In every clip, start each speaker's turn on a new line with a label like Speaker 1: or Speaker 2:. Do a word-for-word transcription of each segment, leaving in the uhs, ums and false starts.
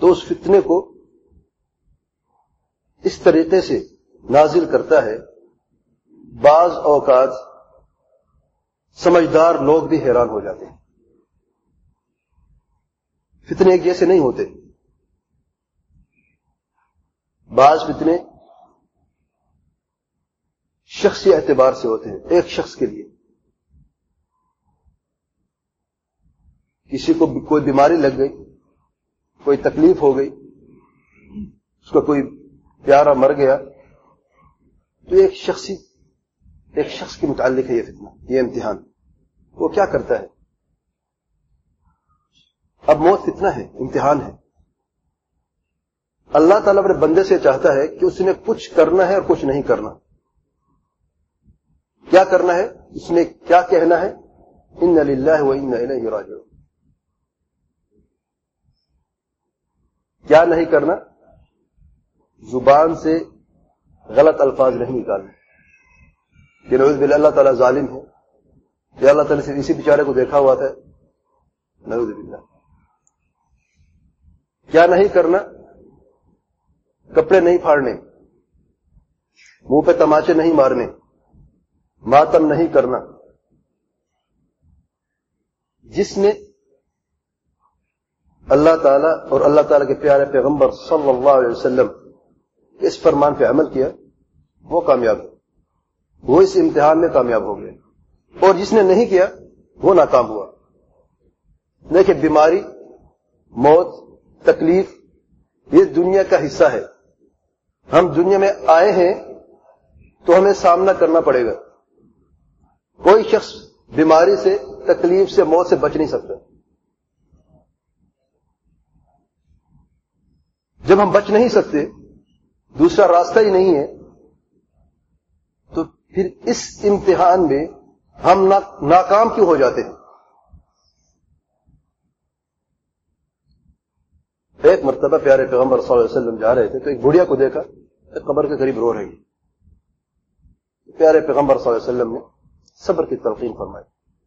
Speaker 1: تو اس فتنے کو اس طریقے سے نازل کرتا ہے، بعض اوقات سمجھدار لوگ بھی حیران ہو جاتے ہیں۔ فتنے ایک جیسے نہیں ہوتے، بعض فتنے شخصی اعتبار سے ہوتے ہیں، ایک شخص کے لیے کسی کو کوئی بیماری لگ گئی، کوئی تکلیف ہو گئی، اس کا کوئی پیارا مر گیا، تو ایک شخصی ایک شخص کے متعلق ہے یہ فتنہ، یہ امتحان۔ وہ کیا کرتا ہے؟ اب موت فتنہ ہے، امتحان ہے۔ اللہ تعالیٰ اپنے بندے سے چاہتا ہے کہ اس نے کچھ کرنا ہے اور کچھ نہیں کرنا۔ کیا کرنا ہے؟ اس نے کیا کہنا ہے؟ ان للہ و انا الیہ راجعون۔ کیا نہیں کرنا؟ زبان سے غلط الفاظ نہیں نکالنا کہ نعوذ باللہ اللہ تعالیٰ ظالم ہے، کہ اللہ تعالیٰ سے اسی بیچارے کو دیکھا ہوا تھا، نعوذ باللہ۔ کیا نہیں کرنا؟ کپڑے نہیں پھاڑنے، منہ پہ تماچے نہیں مارنے، ماتم نہیں کرنا۔ جس نے اللہ تعالیٰ اور اللہ تعالیٰ کے پیارے پیغمبر صلی اللہ علیہ وسلم اس فرمان پہ عمل کیا، وہ کامیاب ہے، وہ اس امتحان میں کامیاب ہو گیا، اور جس نے نہیں کیا وہ ناکام ہوا۔ دیکھیں، بیماری، موت، تکلیف یہ دنیا کا حصہ ہے۔ ہم دنیا میں آئے ہیں تو ہمیں سامنا کرنا پڑے گا۔ کوئی شخص بیماری سے، تکلیف سے، موت سے بچ نہیں سکتا۔ جب ہم بچ نہیں سکتے، دوسرا راستہ ہی نہیں ہے، تو پھر اس امتحان میں ہم ناکام کیوں ہو جاتے ہیں؟ ایک مرتبہ پیارے پیغمبر صلی اللہ علیہ وسلم جا رہے تھے تو ایک بڑھیا کو دیکھا، ایک قبر کے قریب رو رہی ہے۔ پیارے پیغمبر صلی اللہ علیہ وسلم نے صبر کی تلقین فرمائی۔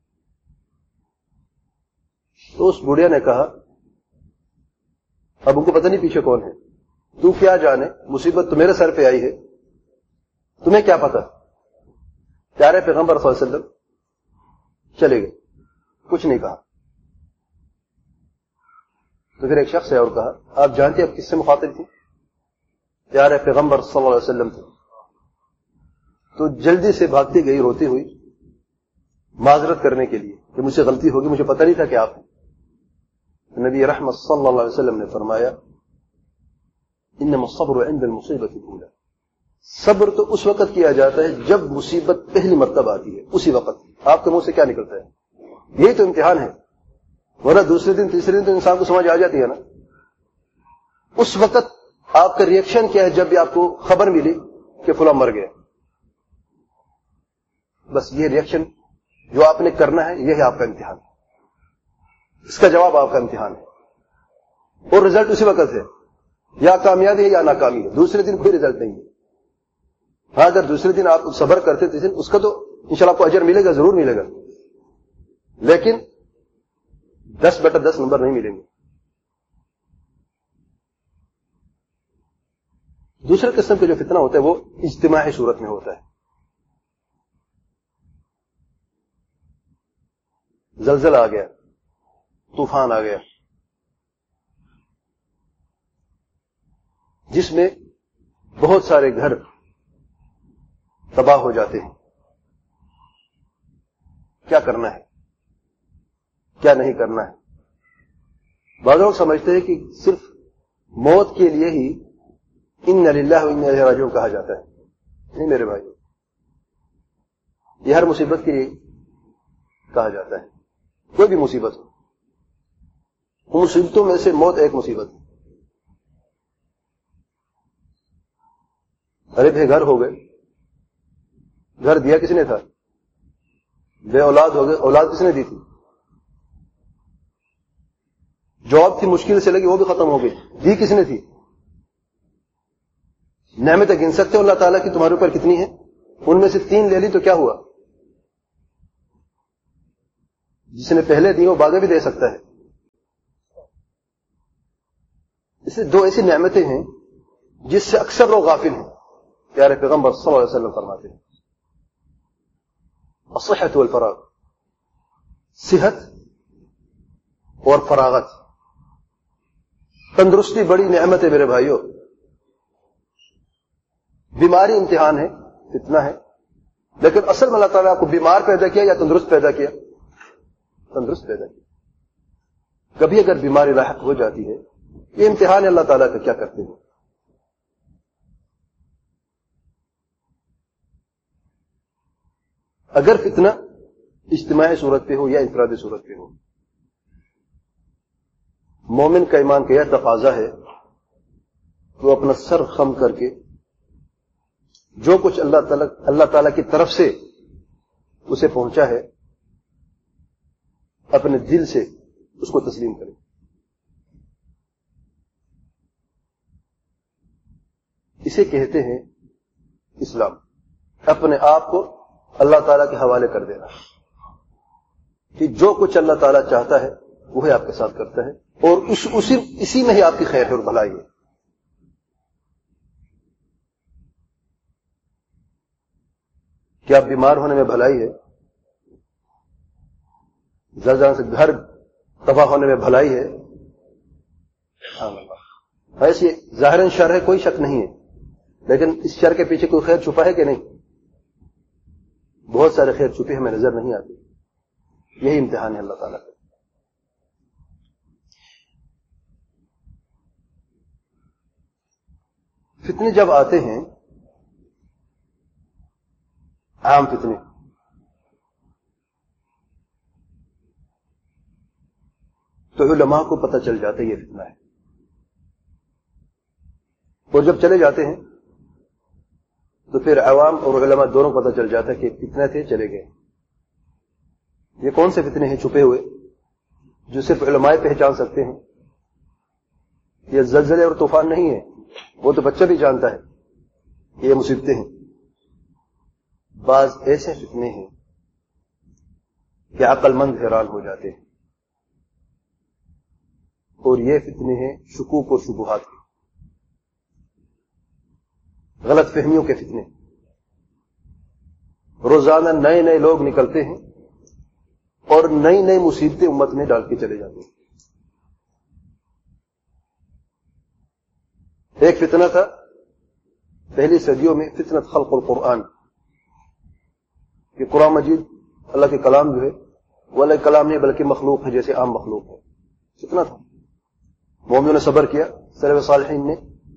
Speaker 1: تو اس بڑھیا نے کہا، اب ان کو پتہ نہیں پیچھے کون ہے، تو کیا جانے، مصیبت تو میرے سر پہ آئی ہے، تمہیں کیا پتہ؟ پیارے پیغمبر صلی اللہ علیہ وسلم چلے گئے، کچھ نہیں کہا۔ تو پھر ایک شخص ہے اور کہا، آپ جانتے آپ کس سے مخاطب تھی؟ پیارے پیغمبر صلی اللہ علیہ وسلم تھے۔ تو جلدی سے بھاگتی گئی روتی ہوئی معذرت کرنے کے لیے کہ مجھ سے غلطی ہوگی، مجھے پتہ نہیں تھا کہ آپ ہیں۔ نبی رحمت صلی اللہ علیہ وسلم نے فرمایا، انما الصبر عند المصیبۃ الاولى، صبر تو اس وقت کیا جاتا ہے جب مصیبت پہلی مرتبہ آتی ہے، اسی وقت۔ آپ کے منہ سے کیا نکلتا ہے؟ یہی تو امتحان ہے، ورنہ دوسرے دن تیسرے دن تو انسان کو سمجھ آ جاتی ہے نا۔ اس وقت آپ کا ریئیکشن کیا ہے جب بھی آپ کو خبر ملی کہ فلاں مر گیا؟ بس یہ ریئیکشن جو آپ نے کرنا ہے، یہ ہے آپ کا امتحان، اس کا جواب آپ کا امتحان ہے، اور رزلٹ اسی وقت ہے، یا کامیابی ہے یا ناکامی ہے، دوسرے دن کوئی رزلٹ نہیں ہے۔ ہاں، اگر دوسرے دن آپ صبر کرتے تھے اس کا تو انشاءاللہ آپ کو اجر ملے گا، ضرور ملے گا، لیکن دس بٹا دس نمبر نہیں ملیں گے۔ دوسرے قسم کے جو فتنہ ہوتا ہے وہ اجتماعی صورت میں ہوتا ہے۔ زلزلہ آ گیا، طوفان آ گیا، جس میں بہت سارے گھر تباہ ہو جاتے ہیں۔ کیا کرنا ہے، کیا نہیں کرنا ہے؟ بعض لوگ سمجھتے ہیں کہ صرف موت کے لیے ہی ان للہ و انا الیہ راجعون کہا جاتا ہے۔ نہیں میرے بھائی، یہ ہر مصیبت کے لیے کہا جاتا ہے، کوئی بھی مصیبت ہو، مصیبتوں میں سے موت ایک مصیبت ہے۔ ارے بے گھر ہو گئے، گھر دیا کس نے تھا؟ بے اولاد ہو گئے، اولاد کس نے دی تھی؟ جاب تھی مشکل سے لگی، وہ بھی ختم ہو گئی، دی کس نے تھی؟ نعمتیں گن سکتے ہو اللہ تعالیٰ کی تمہارے اوپر کتنی ہیں؟ ان میں سے تین لے لی تو کیا ہوا؟ جس نے پہلے دی وہ بعد میں بھی دے سکتا ہے، اسے دو ایسی نعمتیں ہیں جس سے اکثر لوگ غافل ہیں. پیارے پیغمبر صلی اللہ علیہ وسلم فرماتے ہیں الصحت والفراغ، صحت اور فراغت. تندرستی بڑی نعمت ہے میرے بھائیوں. بیماری امتحان ہے، فتنہ ہے، لیکن اصل میں اللہ تعالیٰ آپ کو بیمار پیدا کیا یا تندرست پیدا کیا؟ تندرست پیدا کیا. کبھی اگر بیماری لاحق ہو جاتی ہے، یہ امتحان ہے اللہ تعالیٰ کا، کیا کرتے ہیں. اگر فتنہ اجتماعی صورت پہ ہو یا انفرادی صورت پہ ہو، مومن کا ایمان کا یہ تقاضا ہے کہ وہ اپنا سر خم کر کے جو کچھ اللہ تعالیٰ اللہ تعالیٰ کی طرف سے اسے پہنچا ہے اپنے دل سے اس کو تسلیم کرے. اسے کہتے ہیں اسلام. اپنے آپ کو اللہ تعالیٰ کے حوالے کر دینا کہ جو کچھ اللہ تعالیٰ چاہتا ہے وہی آپ کے ساتھ کرتا ہے، اور اس اسی اسی میں ہی آپ کی خیر ہے اور بھلائی ہے. کیا بیمار ہونے میں بھلائی ہے؟ زلزلہ سے گھر تباہ ہونے میں بھلائی ہے؟ ایسی ظاہراً شر ہے، کوئی شک نہیں ہے، لیکن اس شر کے پیچھے کوئی خیر چھپا ہے کہ نہیں؟ بہت سارے خیر چھپے ہمیں نظر نہیں آتے. یہی امتحان ہے اللہ تعالیٰ کا. فتنے جب آتے ہیں، عام فتنے، تو علماء کو پتہ چل جاتا ہے یہ فتنہ ہے، اور جب چلے جاتے ہیں تو پھر عوام اور علماء دونوں کو پتہ چل جاتا ہے کہ فتنے تھے، چلے گئے. یہ کون سے فتنے ہیں چھپے ہوئے جو صرف علماء پہچان سکتے ہیں؟ یہ زلزلے اور طوفان نہیں ہے، وہ تو بچہ بھی جانتا ہے. یہ مصیبتیں ہیں. بعض ایسے فتنے ہیں کہ عقل مند حیران ہو جاتے ہیں، اور یہ فتنے ہیں شکوک اور شبہات کے، غلط فہمیوں کے فتنے. روزانہ نئے نئے لوگ نکلتے ہیں اور نئی نئی مصیبتیں امت میں ڈال کے چلے جاتے ہیں. ایک فتنہ تھا پہلی صدیوں میں، فتنہ خلق القرآن، کہ قرآن مجید اللہ کے کلام جو ہے وہ اللہ کے کلام نہیں بلکہ مخلوق ہے، جیسے عام مخلوق ہے. فتنہ تھا. مومنوں نے صبر کیا، سلف صالحین نے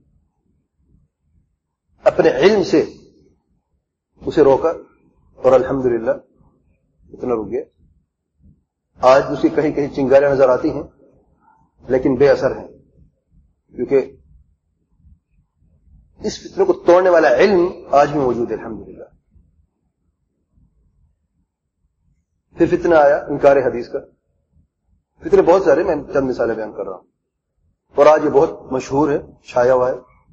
Speaker 1: اپنے علم سے اسے روکا، اور الحمدللہ اتنا رک گیا. آج اس کی کہیں کہیں چنگاریاں نظر آتی ہیں لیکن بے اثر ہیں، کیونکہ اس فتنے کو توڑنے والا علم آج بھی موجود ہے الحمدللہ. پھر فتنہ آیا انکار حدیث کا. فتنے بہت سارے، میں چند مثالیں بیان کر رہا ہوں، اور آج یہ بہت مشہور ہے، چھایا ہوا ہے.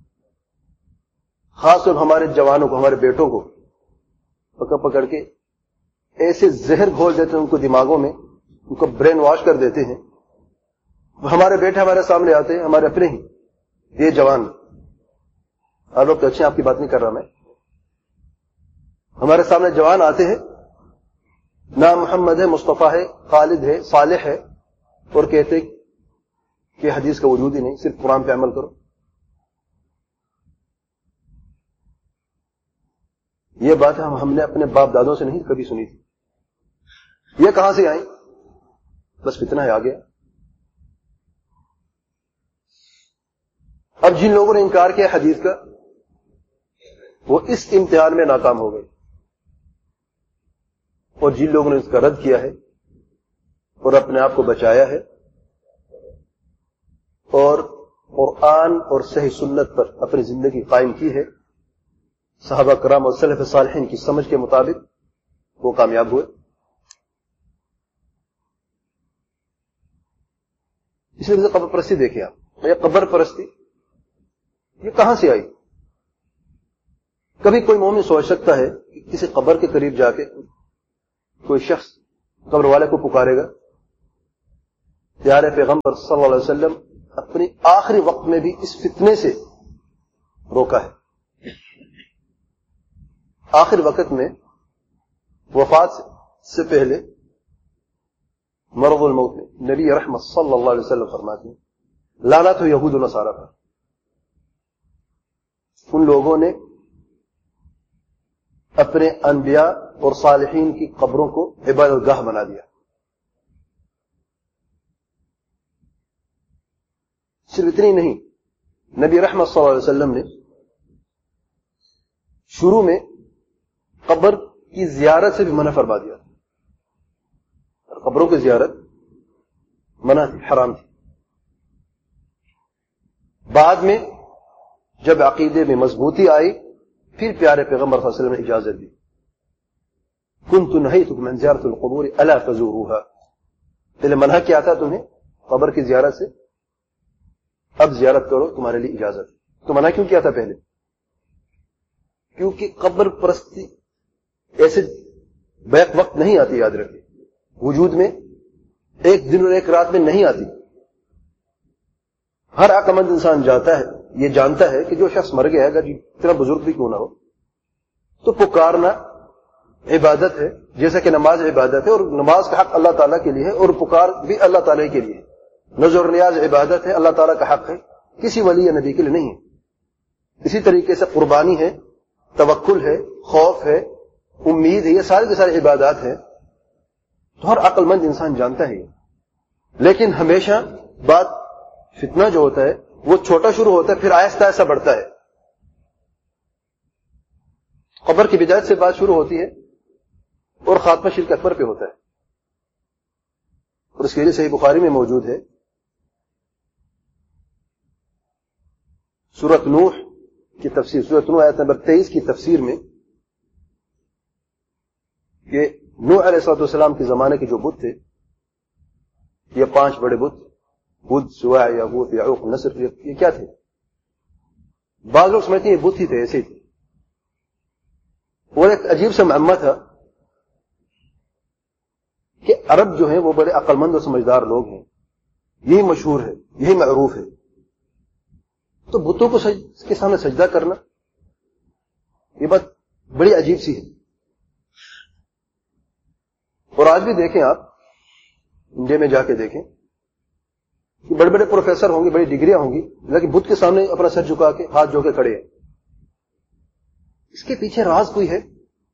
Speaker 1: خاص طور ہمارے جوانوں کو، ہمارے بیٹوں کو پکڑ پکڑ کے ایسے زہر گھول دیتے ہیں ان کو دماغوں میں، ان کو برین واش کر دیتے ہیں. ہمارے بیٹے ہمارے سامنے آتے ہیں، ہمارے اپنے ہی، یہ جوان، آپ لوگ تو اچھے، آپ کی بات نہیں کر رہا میں، ہمارے سامنے جوان آتے ہیں، نام محمد ہے، مصطفیٰ ہے، خالد ہے، صالح ہے، اور کہتے کہ حدیث کا وجود ہی نہیں، صرف قرآن پہ عمل کرو. یہ بات ہم ہم نے اپنے باپ دادوں سے نہیں کبھی سنی تھی. یہ کہاں سے آئی؟ بس فتنہ ہے، آ گیا. اب جن لوگوں نے انکار کیا حدیث کا، وہ اس امتحان میں ناکام ہو گئے، اور جن لوگوں نے اس کا رد کیا ہے اور اپنے آپ کو بچایا ہے اور قرآن اور صحیح سنت پر اپنی زندگی قائم کی ہے، صحابہ کرام اور سلف صالحین کی سمجھ کے مطابق، وہ کامیاب ہوئے. اس لیے قبر پرستی دیکھیں آپ، یہ قبر پرستی یہ کہاں سے آئی؟ کبھی کوئی مومن سوچ سکتا ہے کہ کسی قبر کے قریب جا کے کوئی شخص قبر والے کو پکارے گا، پیارے پیغمبر صلی اللہ علیہ وسلم اپنی آخری وقت میں بھی اس فتنے سے روکا ہے. آخری وقت میں وفات سے پہلے مرض الموت میں نبی رحمت صلی اللہ علیہ وسلم فرماتے ہیں لعنت ہو یہود و نصارہ پر. ان لوگوں نے اپنے انبیاء اور صالحین کی قبروں کو عبادت گاہ بنا دیا. صرف اتنی نہیں، نبی رحمت صلی اللہ علیہ وسلم نے شروع میں قبر کی زیارت سے بھی منع فرما دیا. قبروں کی زیارت منع تھی، حرام تھی. بعد میں جب عقیدے میں مضبوطی آئی پھر پیارے پیغمبر صلی اللہ علیہ وسلم نے اجازت دی. کنت نہیتکم عن زیارت القبور الا فزوروها. پہلے منع کیا تھا تمہیں قبر کی زیارت سے، اب زیارت کرو، تمہارے لیے اجازت. تو منع کیوں کیا تھا پہلے؟ کیونکہ قبر پرستی ایسے بیک وقت نہیں آتی، یاد رکھیں، وجود میں ایک دن اور ایک رات میں نہیں آتی. ہر عقل مند انسان جاتا ہے، یہ جانتا ہے کہ جو شخص مر گیا ہے، اگر اتنا بزرگ بھی کیوں نہ ہو، تو پکارنا عبادت ہے، جیسا کہ نماز عبادت ہے، اور نماز کا حق اللہ تعالیٰ کے لیے ہے، اور پکار بھی اللہ تعالیٰ کے لیے ہے. نظر نیاز عبادت ہے، اللہ تعالیٰ کا حق ہے، کسی ولی یا نبی کے لیے نہیں ہے. اسی طریقے سے قربانی ہے، توکل ہے، خوف ہے، امید ہے، یہ سارے کے سارے عبادات ہیں. تو ہر عقل مند انسان جانتا ہے. لیکن ہمیشہ بات فتنہ جو ہوتا ہے وہ چھوٹا شروع ہوتا ہے، پھر آہستہ آہستہ بڑھتا ہے. قبر کی بدایت سے بات شروع ہوتی ہے اور خاتمہ شرک اکبر پہ ہوتا ہے. اور اس کے لیے صحیح بخاری میں موجود ہے سورۃ نوح کی تفسیر، سورۃ نوح آیت نمبر تیئیس کی تفسیر میں کہ نوح علیہ الصلوۃ والسلام کے زمانے کے جو بت تھے، یہ پانچ بڑے بت، بدھ، سواع، یغوث، یعوق، نصر، یہ کیا تھے؟ بعض لوگ سمجھتے ہیں یہ بت ہی تھے، ایسے ہی تھے. اور ایک عجیب سا معمہ تھا کہ عرب جو ہیں وہ بڑے عقل مند اور سمجھدار لوگ ہیں، یہی مشہور ہے، یہی معروف ہے. تو بتوں کو سج... کے سامنے سجدہ کرنا یہ بات بڑی عجیب سی ہے. اور آج بھی دیکھیں آپ انڈیا میں جا کے دیکھیں کہ بڑے بڑے پروفیسر ہوں گے، بڑی ڈگریاں ہوں گی، لیکن بت کے سامنے اپنا سر جھکا کے ہاتھ جو کے کھڑے ہیں. اس کے پیچھے راز کوئی ہے.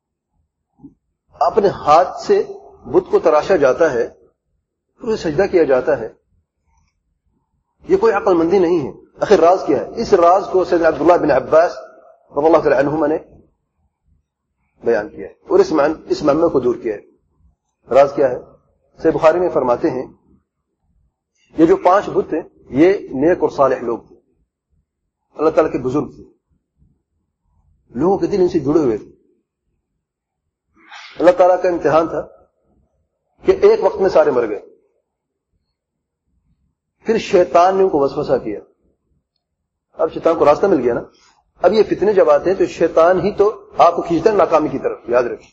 Speaker 1: اپنے ہاتھ سے بت کو تراشا جاتا ہے، پھر اسے سجدہ کیا جاتا ہے. یہ کوئی عقل مندی نہیں ہے. آخر راز کیا ہے؟ اس راز کو سیدنا عبداللہ بن عباس رضی اللہ تعالی عنہما نے بیان کیا ہے اور اس مان اس معمے کو دور کیا ہے. راز کیا ہے؟ صحیح بخاری میں فرماتے ہیں یہ جو پانچ بت ہیں یہ نیک اور صالح لوگ تھے، اللہ تعالیٰ کے بزرگ تھے، لوگوں کے دل ان سے جڑے ہوئے تھے. اللہ تعالیٰ کا امتحان تھا کہ ایک وقت میں سارے مر گئے. پھر شیطان نے ان کو وسوسہ کیا. اب شیطان کو راستہ مل گیا نا. اب یہ فتنے جب آتے ہیں تو شیطان ہی تو آپ کو کھینچتا ہے ناکامی کی طرف، یاد رکھیں.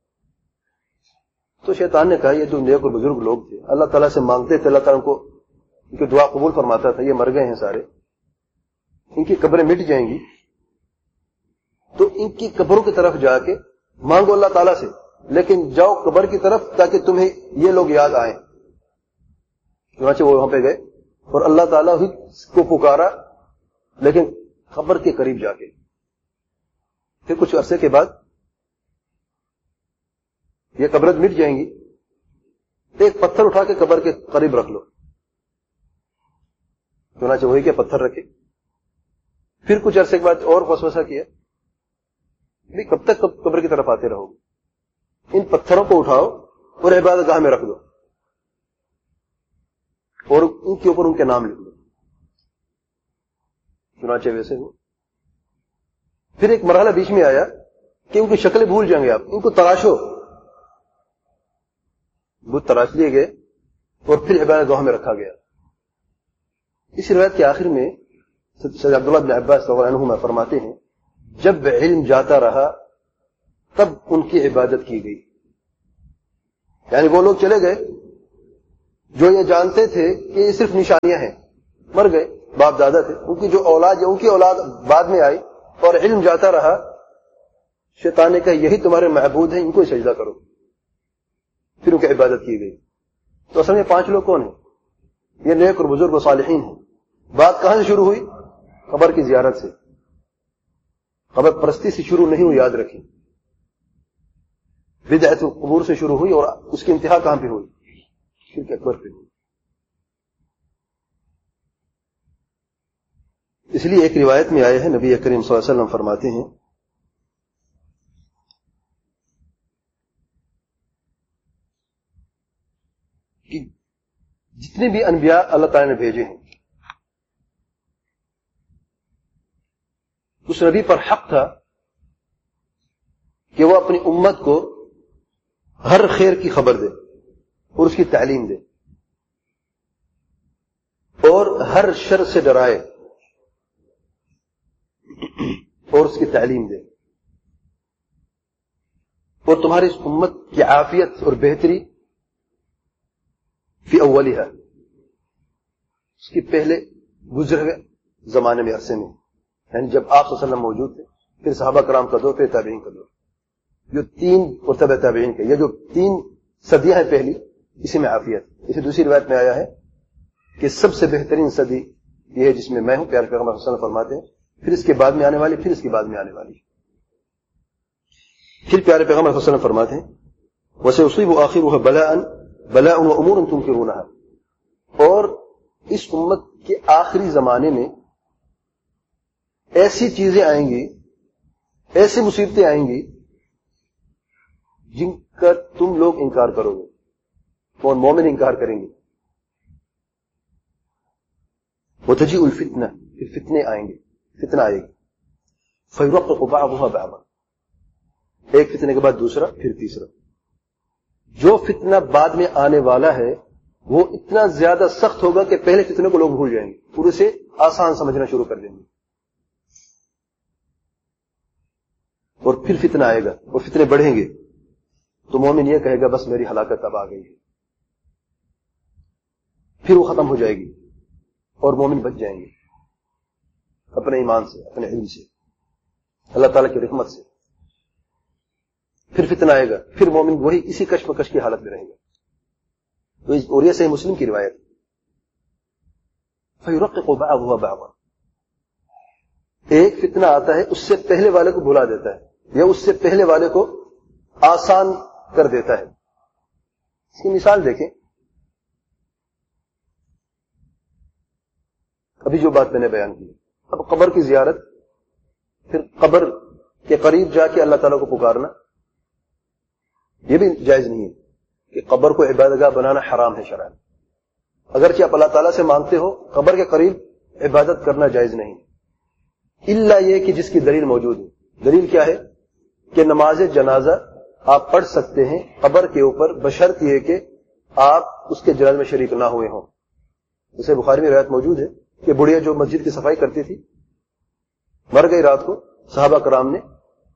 Speaker 1: تو شیطان نے کہا یہ جو نیک اور بزرگ لوگ تھے، اللہ تعالیٰ سے مانگتے تھے، اللہ تعالیٰ کو ان کی دعا قبول فرماتا تھا، یہ مر گئے ہیں سارے، ان کی قبریں مٹ جائیں گی، تو ان کی قبروں کی طرف جا کے مانگو اللہ تعالیٰ سے، لیکن جاؤ قبر کی طرف تاکہ تمہیں یہ لوگ یاد آئیں. چنانچہ وہ وہاں پہ گئے اور اللہ تعالیٰ ہی کو پکارا، لیکن قبر کے قریب جا کے. پھر کچھ عرصے کے بعد یہ قبریں مٹ جائیں گی، ایک پتھر اٹھا کے قبر کے قریب رکھ لو. چنانچہ وہی کے پتھر رکھے. پھر کچھ عرصے کے بعد اور وسوسہ کیا، کب تک قبر کی طرف آتے رہو گے؟ ان پتھروں کو اٹھاؤ اور عبادت گاہ میں رکھ دو اور ان کے اوپر ان کے نام لکھ دو. چنانچہ ویسے ہو. پھر ایک مرحلہ بیچ میں آیا کہ ان کی شکلیں بھول جائیں گے آپ، ان کو تراشو. بت تراش لیے گئے اور پھر عبادت گاہ میں رکھا گیا. اس روایت کے آخر میں سید عبداللہ بن عباس رضی اللہ عنہما فرماتے ہیں جب علم جاتا رہا تب ان کی عبادت کی گئی. یعنی وہ لوگ چلے گئے جو یہ جانتے تھے کہ یہ صرف نشانیاں ہیں، مر گئے، باپ دادا تھے، ان کی جو اولاد ہے ان کی اولاد بعد میں آئی اور علم جاتا رہا، شیطان نے کہا یہی تمہارے معبود ہیں، ان کو ہی سجدہ کرو، پھر ان کی عبادت کی گئی۔ تو اصل میں پانچ لوگ کون ہیں؟ یہ نیک اور بزرگ و صالحین ہیں۔ بات کہاں سے شروع ہوئی؟ قبر کی زیارت سے، قبر پرستی سے شروع نہیں ہوئی، یاد رکھیں، بدعت القبور سے شروع ہوئی، اور اس کی انتہا کہاں پہ ہوئی؟ شرک اکبر پہ ہوئی۔ اس لیے ایک روایت میں آئے ہیں، نبی کریم صلی اللہ علیہ وسلم فرماتے ہیں کہ جتنے بھی انبیاء اللہ تعالی نے بھیجے ہیں، اس نبی پر حق تھا کہ وہ اپنی امت کو ہر خیر کی خبر دے اور اس کی تعلیم دے، اور ہر شر سے ڈرائے اور اس کی تعلیم دے، اور تمہاری اس امت کی عافیت اور بہتری فی اولیہا، اس کی پہلے گزرے ہوئے زمانے میں، عرصے میں، یعنی جب آپ صلی اللہ علیہ وسلم موجود تھے، پھر صحابہ کرام کا دور، پھر تابعین کا دور، جو تین اور تبع تابعین کے، یہ جو تین صدیاں ہیں پہلی، اسی میں عافیت۔ اسی دوسری روایت میں آیا ہے کہ سب سے بہترین صدی یہ ہے جس میں میں ہوں، پیارے پیغمبر صلی اللہ علیہ وسلم فرماتے ہیں، پھر اس کے بعد میں آنے والی، پھر اس کے بعد میں آنے والی۔ پھر پیارے پیغمبر صلی اللہ علیہ وسلم فرماتے ہیں وَسَيُصِيبُ آخِرُهَا بَلَاءً بَلَاءٌ وَأُمُورٌ تُنْكِرُونَهَا، اور اس امت کے آخری زمانے میں ایسی چیزیں آئیں گی، ایسی مصیبتیں آئیں گی جن کا تم لوگ انکار کرو گے، کون؟ مومن انکار کریں گے۔ وَتَجِئُ الْفِتْنَةُ، پھر فتنے آئیں گے، فتنہ آئے گی، فَيُرَقِّقُ بَعْضُهَا بَعْضًا، ایک فتنے کے بعد دوسرا، پھر تیسرا۔ جو فتنہ بعد میں آنے والا ہے وہ اتنا زیادہ سخت ہوگا کہ پہلے فتنے کو لوگ بھول جائیں گے، پورے سے آسان سمجھنا شروع کر دیں گے، اور پھر فتنہ آئے گا اور فتنے بڑھیں گے، تو مومن یہ کہے گا بس میری ہلاکت اب آ گئی ہے، پھر وہ ختم ہو جائے گی اور مومن بچ جائیں گے اپنے ایمان سے، اپنے علم سے، اللہ تعالیٰ کی رحمت سے۔ پھر فتنہ آئے گا، پھر مومن وہی اسی کشمکش کی حالت میں رہے گا۔ اور یہ صحیح مسلم کی روایت، فَيُرَقِّقُ بَعْضُهَا بَعْضًا، ایک فتنہ آتا ہے اس سے پہلے والے کو بھلا دیتا ہے، یا اس سے پہلے والے کو آسان کر دیتا ہے۔ اس کی مثال دیکھیں، ابھی جو بات میں نے بیان کی، اب قبر کی زیارت، پھر قبر کے قریب جا کے اللہ تعالیٰ کو پکارنا، یہ بھی جائز نہیں ہے کہ قبر کو عبادت گاہ بنانا حرام ہے شرعاً۔ اگرچہ آپ اللہ تعالیٰ سے مانگتے ہو، قبر کے قریب عبادت کرنا جائز نہیں، الا یہ کہ جس کی دلیل موجود ہے۔ دلیل کیا ہے؟ کہ نماز جنازہ آپ پڑھ سکتے ہیں قبر کے اوپر، بشرط یہ کہ آپ اس کے جنازے میں شریک نہ ہوئے ہوں۔ جیسے بخاری میں روایت موجود ہے کہ بڑھیا جو مسجد کی صفائی کرتی تھی، مر گئی رات کو، صحابہ کرام نے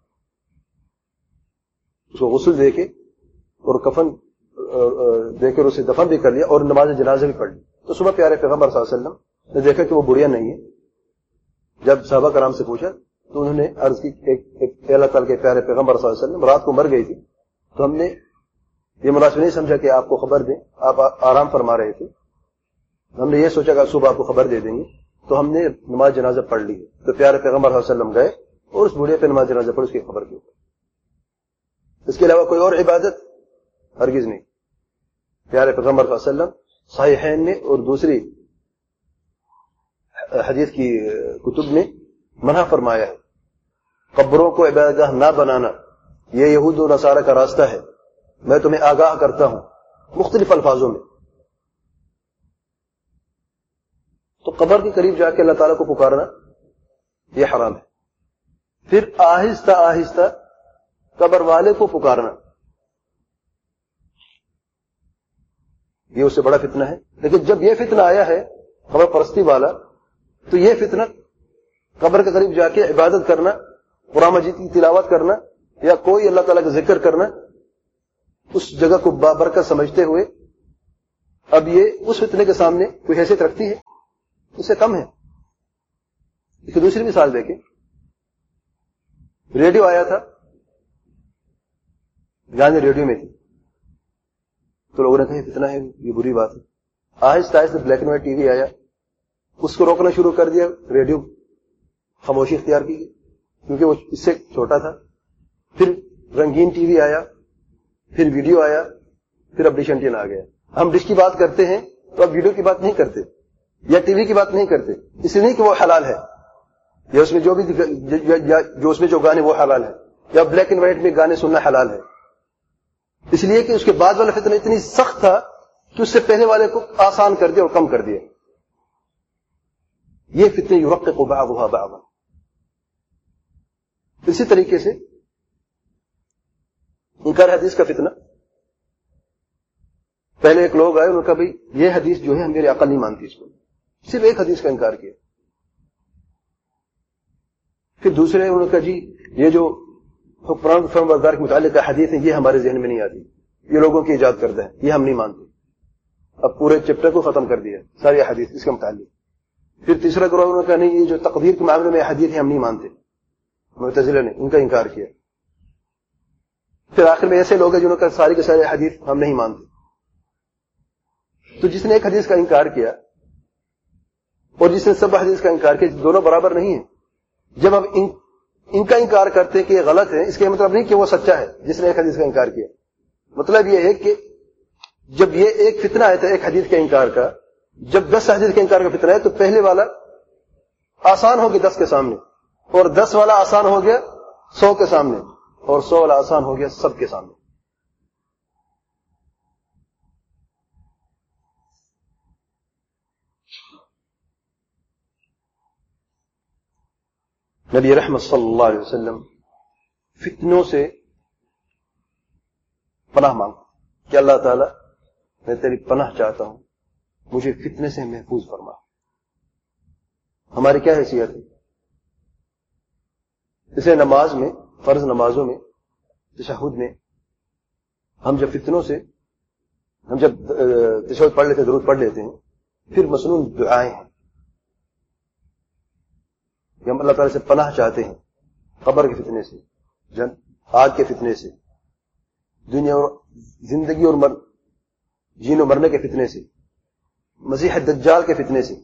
Speaker 1: اس کو غسل دے کے اور کفن دے کر اسے دفن بھی کر لیا اور نماز جنازہ بھی پڑھ لی۔ تو صبح پیارے پیغمبر صلی اللہ علیہ وسلم نے دیکھا کہ وہ بڑھیا نہیں ہے۔ جب صحابہ کرام سے پوچھا تو انہوں نے عرض کی کہ اللہ تعالیٰ کے پیارے پیغمبر صلی اللہ علیہ وسلم رات کو مر گئی تھی، تو ہم نے یہ مناسب نہیں سمجھا کہ آپ کو خبر دیں، آپ آرام فرما رہے تھے، ہم نے یہ سوچا کہ صبح آپ کو خبر دے دیں گے، تو ہم نے نماز جنازہ پڑھ لی۔ تو پیارے پیغمبر صلی اللہ علیہ وسلم گئے اور اس بوڑھے پہ نماز جنازہ پڑھ اس کی خبر کے اوپر۔ اس کے علاوہ کوئی اور عبادت ہرگز نہیں۔ پیارے پیغمبر صلی اللہ علیہ وسلم صحیحین میں اور دوسری حدیث کی کتب میں منع فرمایا ہے، قبروں کو عبادت گاہ نہ بنانا یہ یہود و نصارہ کا راستہ ہے، میں تمہیں آگاہ کرتا ہوں، مختلف الفاظوں میں۔ تو قبر کے قریب جا کے اللہ تعالیٰ کو پکارنا یہ حرام ہے۔ پھر آہستہ آہستہ قبر والے کو پکارنا یہ اس سے بڑا فتنہ ہے۔ لیکن جب یہ فتنہ آیا ہے قبر پرستی والا، تو یہ فتنہ قبر کے قریب جا کے عبادت کرنا، قرآن مجید کی تلاوت کرنا یا کوئی اللہ تعالیٰ کا ذکر کرنا، اس جگہ کو بابرکت سمجھتے ہوئے، اب یہ اس فتنے کے سامنے کوئی حیثیت رکھتی ہے؟ اس سے کم ہے. اس کی دوسری مثال دیکھیں, ریڈیو آیا تھا, گانے ریڈیو میں تھی, تو لوگوں نے کہا فتنہ ہے, یہ بری بات ہے. آہستہ آہستہ black and white T V آیا, اس کو روکنا شروع کر دیا, ریڈیو خاموشی اختیار کی کیونکہ وہ اس سے چھوٹا تھا. پھر رنگین ٹی وی آیا, پھر ویڈیو آیا, پھر اب ڈش اینٹینا آ گیا. ہم ڈش کی بات کرتے ہیں تو اب ویڈیو کی بات نہیں کرتے یا ٹی وی کی بات نہیں کرتے, اس لیے نہیں کہ وہ حلال ہے یا اس میں جو بھی جو اس میں جو گانے وہ حلال ہے, یا بلیک اینڈ وائٹ میں گانے سننا حلال ہے, اس لیے کہ اس کے بعد والا فتنہ اتنی سخت تھا کہ اس سے پہلے والے کو آسان کر دیا اور کم کر دیا. یہ فتنے یرقق بعضها بعضا. اسی طریقے سے انکار حدیث کا فتنہ, پہلے ایک لوگ آئے, انہوں نے کہا بھائی یہ حدیث جو ہے میری عقل نہیں مانتی اس کو, صرف ایک حدیث کا انکار کیا. پھر دوسرے انہوں نے کہا جی یہ جو حکمران فرم بردار کے متعلق حدیث ہیں یہ ہمارے ذہن میں نہیں آتی, یہ لوگوں کی ایجاد کردہ ہے, یہ ہم نہیں مانتے. اب پورے چیپٹر کو ختم کر دیا ساری حدیث اس کے متعلق. پھر تیسرا گروہ انہوں نے کہا نہیں یہ جو تقدیر کے معاملے میں حدیث ہے ہم نہیں مانتے, معتزلہ نے ان کا انکار کیا. پھر آخر میں ایسے لوگ ہیں جنہوں نے کہا ساری کے سارے حدیث ہم نہیں مانتے. تو جس نے ایک حدیث کا انکار کیا اور جس نے سب حدیث کا انکار کیا, دونوں برابر نہیں ہیں. جب ہم ان, ان کا انکار کرتے کہ یہ غلط ہے, اس کا مطلب نہیں کہ وہ سچا ہے جس نے ایک حدیث کا انکار کیا. مطلب یہ ہے کہ جب یہ ایک فتنہ آیا تھا ایک حدیث کے انکار کا, جب دس حدیث کے انکار کا فتنہ ہے تو پہلے والا آسان ہو گیا دس کے سامنے, اور دس والا آسان ہو گیا سو کے سامنے, اور سو والا آسان ہو گیا سب کے سامنے. نبی رحمت صلی اللہ علیہ وسلم فتنوں سے پناہ مانگ کہ اللہ تعالیٰ میں تیری پناہ چاہتا ہوں, مجھے فتنے سے محفوظ فرما. ہماری کیا حیثیت ہے؟ اسے نماز میں, فرض نمازوں میں, تشہد میں ہم جب فتنوں سے ہم جب تشہد پڑھ لیتے درود پڑھ لیتے ہیں, پھر مسنون دعائیں ہیں کہ ہم اللہ تعالیٰ سے پناہ چاہتے ہیں قبر کے فتنے سے, جن آگ کے فتنے سے, دنیا اور زندگی اور مر جین و مرنے کے فتنے سے, مسیح دجال کے فتنے سے.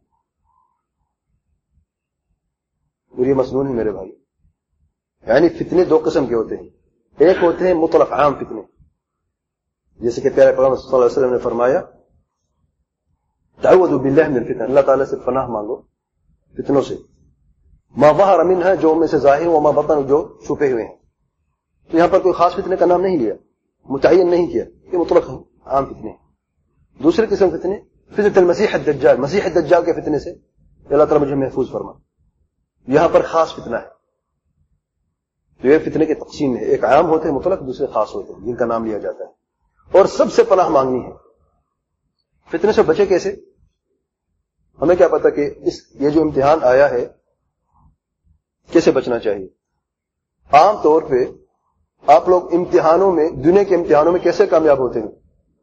Speaker 1: اور یہ مسنون ہے میرے بھائی. یعنی فتنے دو قسم کے ہوتے ہیں, ایک ہوتے ہیں مطلق عام فتنے, جیسے کہ پیارے پیغمبر صلی اللہ علیہ وسلم نے فرمایا تعوذوا باللہ من الفتن, اللہ تعالیٰ سے پناہ مانگو فتنوں سے, ما ظہر منہا جو میں سے ظاہر, وما بطن جو چھپے ہوئے ہیں. تو یہاں پر کوئی خاص فتنے کا نام نہیں لیا, متعین نہیں کیا, یہ مطلق عام فتنے. دوسرے قسم فتنے فتنة المسیح الدجال, مسیح الدجال کے فتنے سے اللہ تعالیٰ مجھے محفوظ فرما. یہاں پر خاص فتنہ ہے. تو یہ فتنے کی تقسیم ہے, ایک عام ہوتے ہیں مطلق, دوسرے خاص ہوتے ہیں جن کا نام لیا جاتا ہے. اور سب سے پناہ مانگنی ہے. فتنے سے بچے کیسے؟ ہمیں کیا پتا کہ اس یہ جو امتحان آیا ہے کیسے بچنا چاہیے. عام طور پہ آپ لوگ امتحانوں میں, دنیا کے امتحانوں میں کیسے کامیاب ہوتے ہیں؟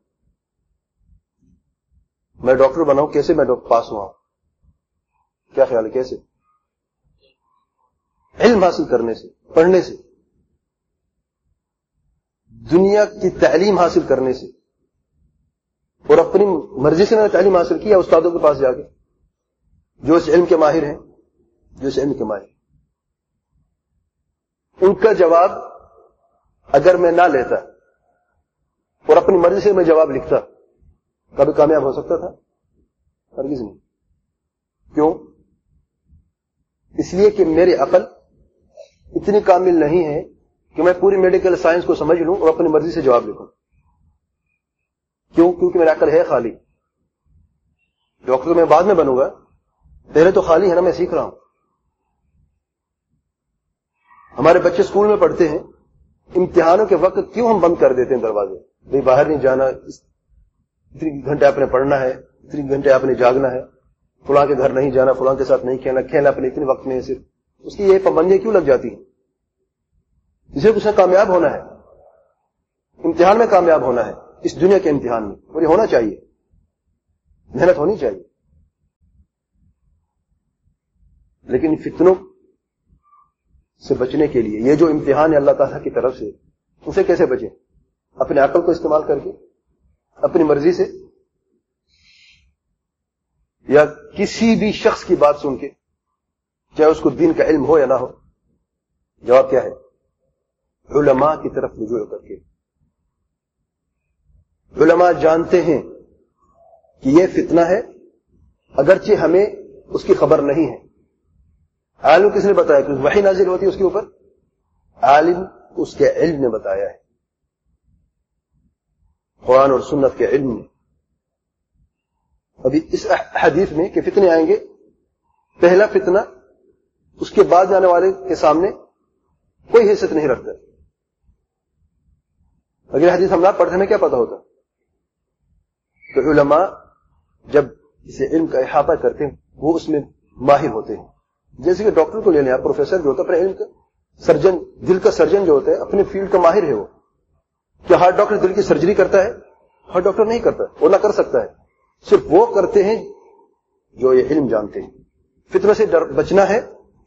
Speaker 1: میں ڈاکٹر بناؤں, کیسے میں پاس ہوا؟ کیا خیال ہے کیسے؟ علم حاصل کرنے سے, پڑھنے سے, دنیا کی تعلیم حاصل کرنے سے, اور اپنی مرضی سے میں نے تعلیم حاصل کی یا استادوں کے پاس جا کے جو اس علم کے ماہر ہیں, جو اس علم کے ماہر, ان کا جواب اگر میں نہ لیتا اور اپنی مرضی سے میں جواب لکھتا, کبھی کامیاب ہو سکتا تھا؟ ہرگز نہیں. کیوں؟ اس لیے کہ میری عقل اتنی کامل نہیں ہے کہ میں پوری میڈیکل سائنس کو سمجھ لوں اور اپنی مرضی سے جواب لکھوں. کیوں؟ کیونکہ میری عقل ہے خالی. ڈاکٹر میں بعد میں بنوں گا, پہلے تو خالی ہے نا, میں سیکھ رہا ہوں. ہمارے بچے اسکول میں پڑھتے ہیں, امتحانوں کے وقت کیوں ہم بند کر دیتے ہیں دروازے؟ بھئی باہر نہیں جانا, اتنی گھنٹے آپ نے پڑھنا ہے, اتنی گھنٹے آپ نے جاگنا ہے, فلاں کے گھر نہیں جانا, فلاں کے ساتھ نہیں کھیلنا, کھیلنا اپنے اتنے وقت میں صرف. اس کی یہ پابندیاں کیوں لگ جاتی ہیں؟ اسے اس نے کامیاب ہونا ہے, امتحان میں کامیاب ہونا ہے, اس دنیا کے امتحان میں, اور یہ ہونا چاہیے, محنت ہونی چاہیے. لیکن فتنوں سے بچنے کے لیے یہ جو امتحان ہے اللہ تعالیٰ کی طرف سے، ان سے کیسے بچیں؟ اپنے عقل کو استعمال کر کے، اپنی مرضی سے، یا کسی بھی شخص کی بات سن کے، چاہے اس کو دین کا علم ہو یا نہ ہو؟ جواب کیا ہے؟ علماء کی طرف رجوع کر کے۔ علماء جانتے ہیں کہ یہ فتنہ ہے، اگرچہ ہمیں اس کی خبر نہیں ہے۔ عالم کس نے بتایا؟ کہ وحی نازل ہوتی ہے اس کے اوپر، عالم اس کے علم نے بتایا ہے، قرآن اور سنت کے علم نے۔ ابھی اس حدیث میں کہ فتنے آئیں گے، پہلا فتنہ اس کے بعد جانے والے کے سامنے کوئی حیثیت نہیں رکھتا۔ اگر حدیث ہم نہ پڑھتے ہمیں کیا پتا ہوتا؟ تو علماء جب اسے علم کا احاطہ کرتے ہیں وہ اس میں ماہر ہوتے ہیں۔ جیسے کہ ڈاکٹر کو لے لیں آپ، پروفیسر جو ہوتا ہے اپنے علم کا، سرجن، دل کا سرجن جو ہوتا ہے اپنے فیلڈ کا ماہر ہے وہ۔ کیا ہارٹ ڈاکٹر دل کی سرجری کرتا ہے؟ ہارٹ ڈاکٹر نہیں کرتا، وہ نہ کر سکتا ہے، صرف وہ کرتے ہیں جو یہ علم جانتے ہیں۔ فتنہ سے ڈر بچنا ہے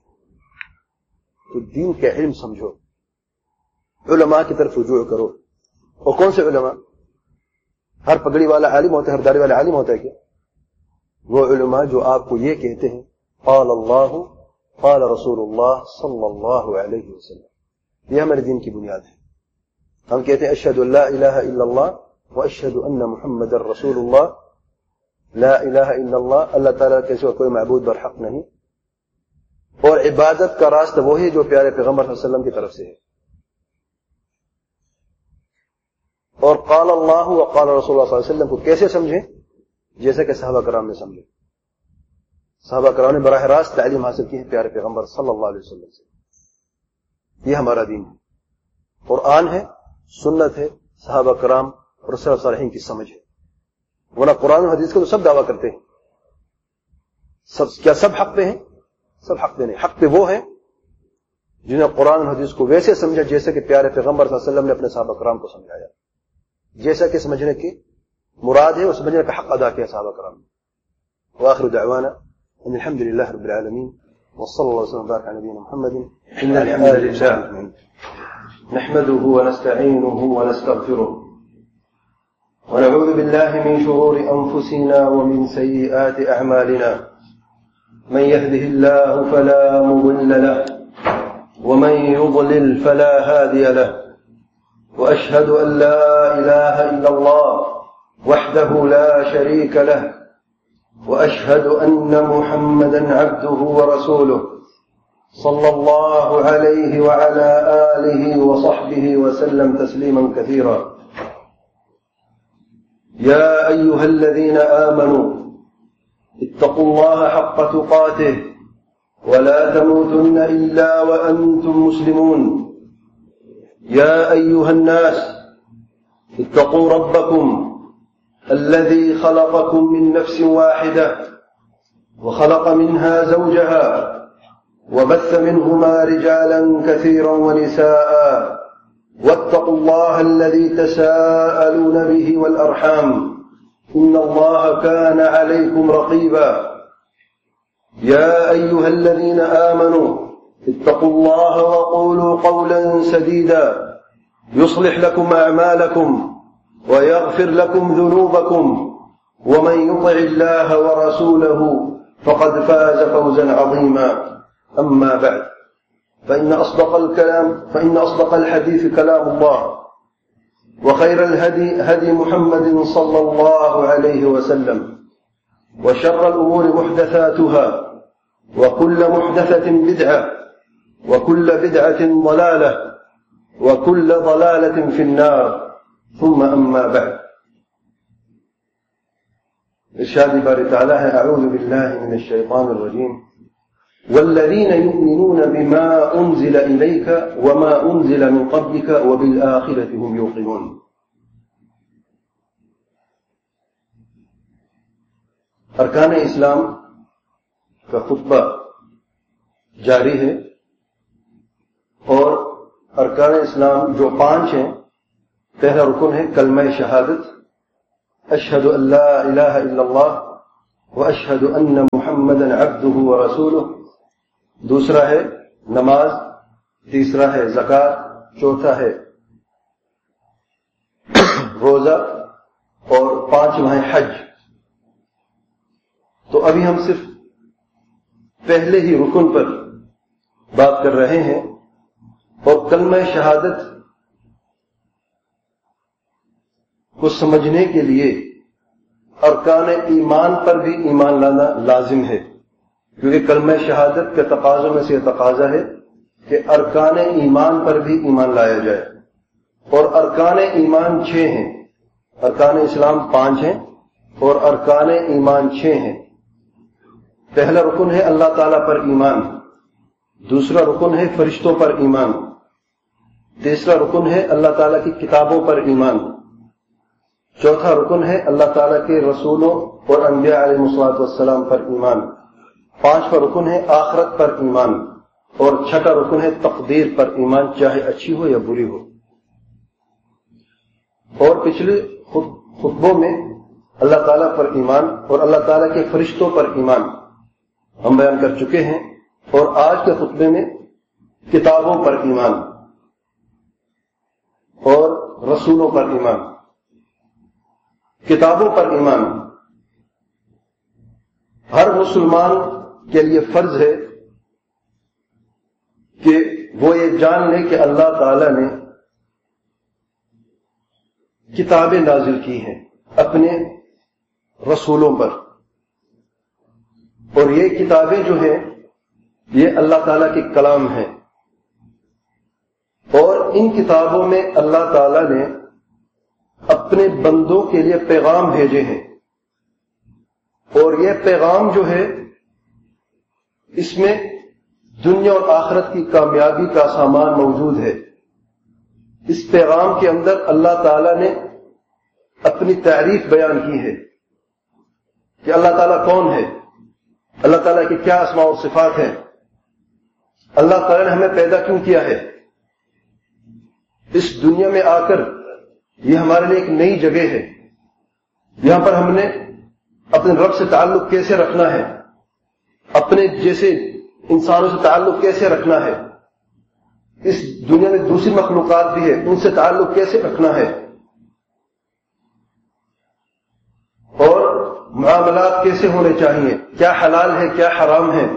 Speaker 1: تو دین کا علم سمجھو، علماء کی طرف رجوع کرو۔ اور کون سے علماء؟ ہر پگڑی والا عالم ہوتا ہے، ہر داڑھی والا عالم ہوتا ہے کیا؟ وہ علماء جو آپ کو یہ کہتے ہیں قال اللہ قال رسول اللہ صلی اللہ علیہ وسلم، یہ ہمارے دین کی بنیاد ہے۔ ہم کہتے ہیں اشہد ان لا الہ الا اللہ واشہد ان محمد رسول اللہ۔ لا الہ الا اللہ، اللہ تعالیٰ کے سوا کوئی معبود برحق نہیں، اور عبادت کا راستہ وہی جو پیارے پیغمبر صلی اللہ علیہ وسلم کی طرف سے ہے۔ اور قال اللہ و قال رسول اللہ صلی اللہ علیہ وسلم کو کیسے سمجھیں؟ جیسا کہ صحابہ کرام نے سمجھے۔ صحابہ کرام نے براہ راست تعلیم حاصل کی ہے پیارے پیغمبر صلی اللہ علیہ وسلم سے۔ یہ ہمارا دین ہے، قرآن ہے، سنت ہے، صحابہ کرام اور سلف صالحین کی سمجھ ہے۔ ورنہ قرآن و حدیث کا تو سب دعویٰ کرتے ہیں، سب کیا سب حق پہ ہیں؟ سب حق پہ نہیں، حق پہ وہ ہیں جنہیں قرآن و حدیث کو ویسے سمجھا جیسے کہ پیارے پیغمبر صلی اللہ علیہ وسلم نے اپنے صحابہ کرام کو سمجھایا، جیسا کہ سمجھنے کی مراد ہے اور سمجھنے کا حق ادا کیا صحابہ کرام نے۔ وآخر دعوانا ان الحمد لله رب العالمين وصلى الله وسلم وبارك على نبينا محمد ان الحمد لله نحمده ونستعينه ونستغفره ونعوذ بالله من شرور انفسنا ومن سيئات اعمالنا من يهده الله فلا مضل له ومن يضلل فلا هادي له واشهد ان لا اله الا الله وحده لا شريك له وأشهد أن محمدا عبده ورسوله صلى الله عليه وعلى آله وصحبه وسلم تسليما كثيرا. يا أيها الذين آمنوا اتقوا الله حق تقاته ولا تموتن إلا وأنتم مسلمون. يا أيها الناس اتقوا ربكم الذي خلقكم من نفس واحدة وخلق منها زوجها وبث منهما رجالا كثيرا ونساء واتقوا الله الذي تساءلون به والأرحام إن الله كان عليكم رقيبا. يا أيها الذين آمنوا اتقوا الله وقولوا قولا سديدا يصلح لكم أعمالكم ويغفر لكم ذنوبكم ومن يطع الله ورسوله فقد فاز فوزا عظيما. أما بعد فإن أصدق الكلام فإن أصدق الحديث كلام الله وخير الهدي هدي محمد صلى الله عليه وسلم وشر الأمور محدثاتها وكل محدثة بدعة وكل بدعة ضلالة وكل ضلالة في النار. ثم أما بعد. ارشاد باری تعالی ہے اعوذ باللہ من الشیطان الرجیم والذین یؤمنون بما انزل الیک وما انزل من قبلک وبالآخرة هم یوقنون. ارکان اسلام کا خطبہ جاری ہے اور ارکان اسلام جو پانچ ہیں، پہلا رکن ہے کلمہ شہادت، اشہد ان لا الہ الا اللہ واشہد ان محمدا عبدہ ورسولہ. دوسرا ہے نماز، تیسرا ہے زکات، چوتھا ہے روزہ، اور پانچواں ہے حج۔ تو ابھی ہم صرف پہلے ہی رکن پر بات کر رہے ہیں، اور کلمہ شہادت کو سمجھنے کے لیے ارکان ایمان پر بھی ایمان لانا لازم ہے، کیونکہ کلمہ شہادت کے تقاضوں میں سے یہ تقاضا ہے کہ ارکان ایمان پر بھی ایمان لایا جائے، اور ارکان ایمان چھ ہیں، ارکان اسلام پانچ ہیں اور ارکان ایمان چھ ہیں۔ پہلا رکن ہے اللہ تعالیٰ پر ایمان، دوسرا رکن ہے فرشتوں پر ایمان، تیسرا رکن ہے اللہ تعالیٰ کی کتابوں پر ایمان، چوتھا رکن ہے اللہ تعالیٰ کے رسولوں اور انبیاء علیہ الصلوۃ والسلام پر ایمان، پانچواں رکن ہے آخرت پر ایمان، اور چھٹا رکن ہے تقدیر پر ایمان، چاہے اچھی ہو یا بری ہو۔ اور پچھلے خطبوں میں اللہ تعالیٰ پر ایمان اور اللہ تعالیٰ کے فرشتوں پر ایمان ہم بیان کر چکے ہیں، اور آج کے خطبے میں کتابوں پر ایمان اور رسولوں پر ایمان۔ کتابوں پر ایمان ہر مسلمان کے لیے فرض ہے کہ وہ یہ جان لے کہ اللہ تعالی نے کتابیں نازل کی ہیں اپنے رسولوں پر، اور یہ کتابیں جو ہیں یہ اللہ تعالیٰ کے کلام ہیں، اور ان کتابوں میں اللہ تعالیٰ نے اپنے بندوں کے لیے پیغام بھیجے ہیں، اور یہ پیغام جو ہے اس میں دنیا اور آخرت کی کامیابی کا سامان موجود ہے۔ اس پیغام کے اندر اللہ تعالیٰ نے اپنی تعریف بیان کی ہے کہ اللہ تعالیٰ کون ہے، اللہ تعالیٰ کی کیا اسماء و صفات ہیں، اللہ تعالیٰ نے ہمیں پیدا کیوں کیا ہے، اس دنیا میں آ کر یہ ہمارے لیے ایک نئی جگہ ہے، یہاں پر ہم نے اپنے رب سے تعلق کیسے رکھنا ہے، اپنے جیسے انسانوں سے تعلق کیسے رکھنا ہے، اس دنیا میں دوسری مخلوقات بھی ہے ان سے تعلق کیسے رکھنا ہے، اور معاملات کیسے ہونے چاہیے، کیا حلال ہے کیا حرام ہے۔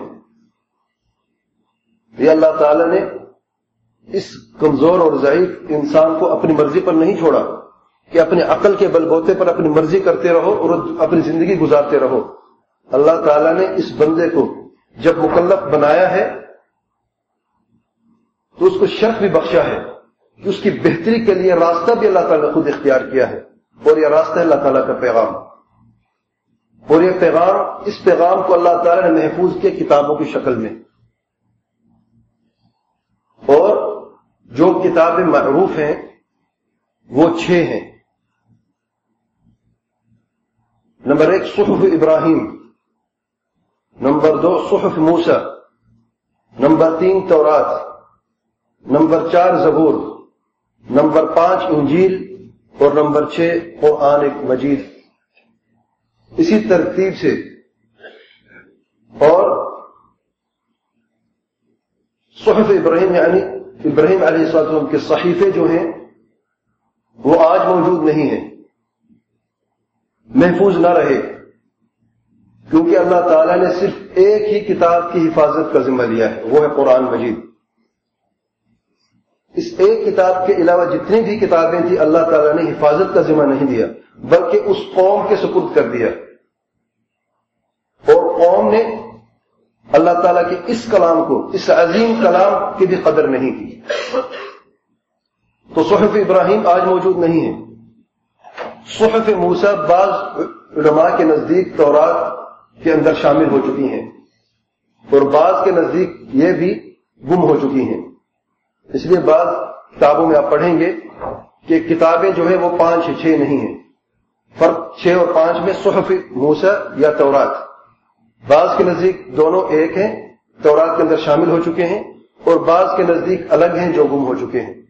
Speaker 1: یہ اللہ تعالی نے اس کمزور اور ضعیف انسان کو اپنی مرضی پر نہیں چھوڑا کہ اپنے عقل کے بل بوتے پر اپنی مرضی کرتے رہو اور اپنی زندگی گزارتے رہو۔ اللہ تعالیٰ نے اس بندے کو جب مکلف بنایا ہے تو اس کو شرف بھی بخشا ہے کہ اس کی بہتری کے لیے راستہ بھی اللہ تعالیٰ نے خود اختیار کیا ہے، اور یہ راستہ ہے اللہ تعالیٰ کا پیغام، اور یہ پیغام اس پیغام کو اللہ تعالیٰ نے محفوظ کیا کتابوں کی شکل میں، اور جو کتابیں معروف ہیں وہ چھ ہیں۔ نمبر ایک صحف ابراہیم، نمبر دو صحف موسیٰ، نمبر تین تورات، نمبر چار زبور، نمبر پانچ انجیل، اور نمبر چھ قرآن مجید، اسی ترتیب سے۔ اور صحف ابراہیم یعنی ابراہیم علیہ السلام کے صحیفے جو ہیں وہ آج موجود نہیں ہیں، محفوظ نہ رہے، کیونکہ اللہ تعالیٰ نے صرف ایک ہی کتاب کی حفاظت کا ذمہ لیا ہے، وہ ہے قرآن مجید۔ اس ایک کتاب کے علاوہ جتنی بھی کتابیں تھیں اللہ تعالیٰ نے حفاظت کا ذمہ نہیں دیا، بلکہ اس قوم کے سپرد کر دیا، اور قوم نے اللہ تعالیٰ کے اس کلام کو، اس عظیم کلام کی بھی قدر نہیں کی۔ تو صحف ابراہیم آج موجود نہیں ہے۔ صحف موسیٰ بعض علماء کے نزدیک تورات کے اندر شامل ہو چکی ہیں، اور بعض کے نزدیک یہ بھی گم ہو چکی ہیں۔ اس لیے بعض کتابوں میں آپ پڑھیں گے کہ کتابیں جو ہے وہ پانچ چھ نہیں ہیں، فرق چھ اور پانچ میں صحف موسیٰ یا تورات۔ بعض کے نزدیک دونوں ایک ہیں، تورات کے اندر شامل ہو چکے ہیں، اور بعض کے نزدیک الگ ہیں جو گم ہو چکے ہیں۔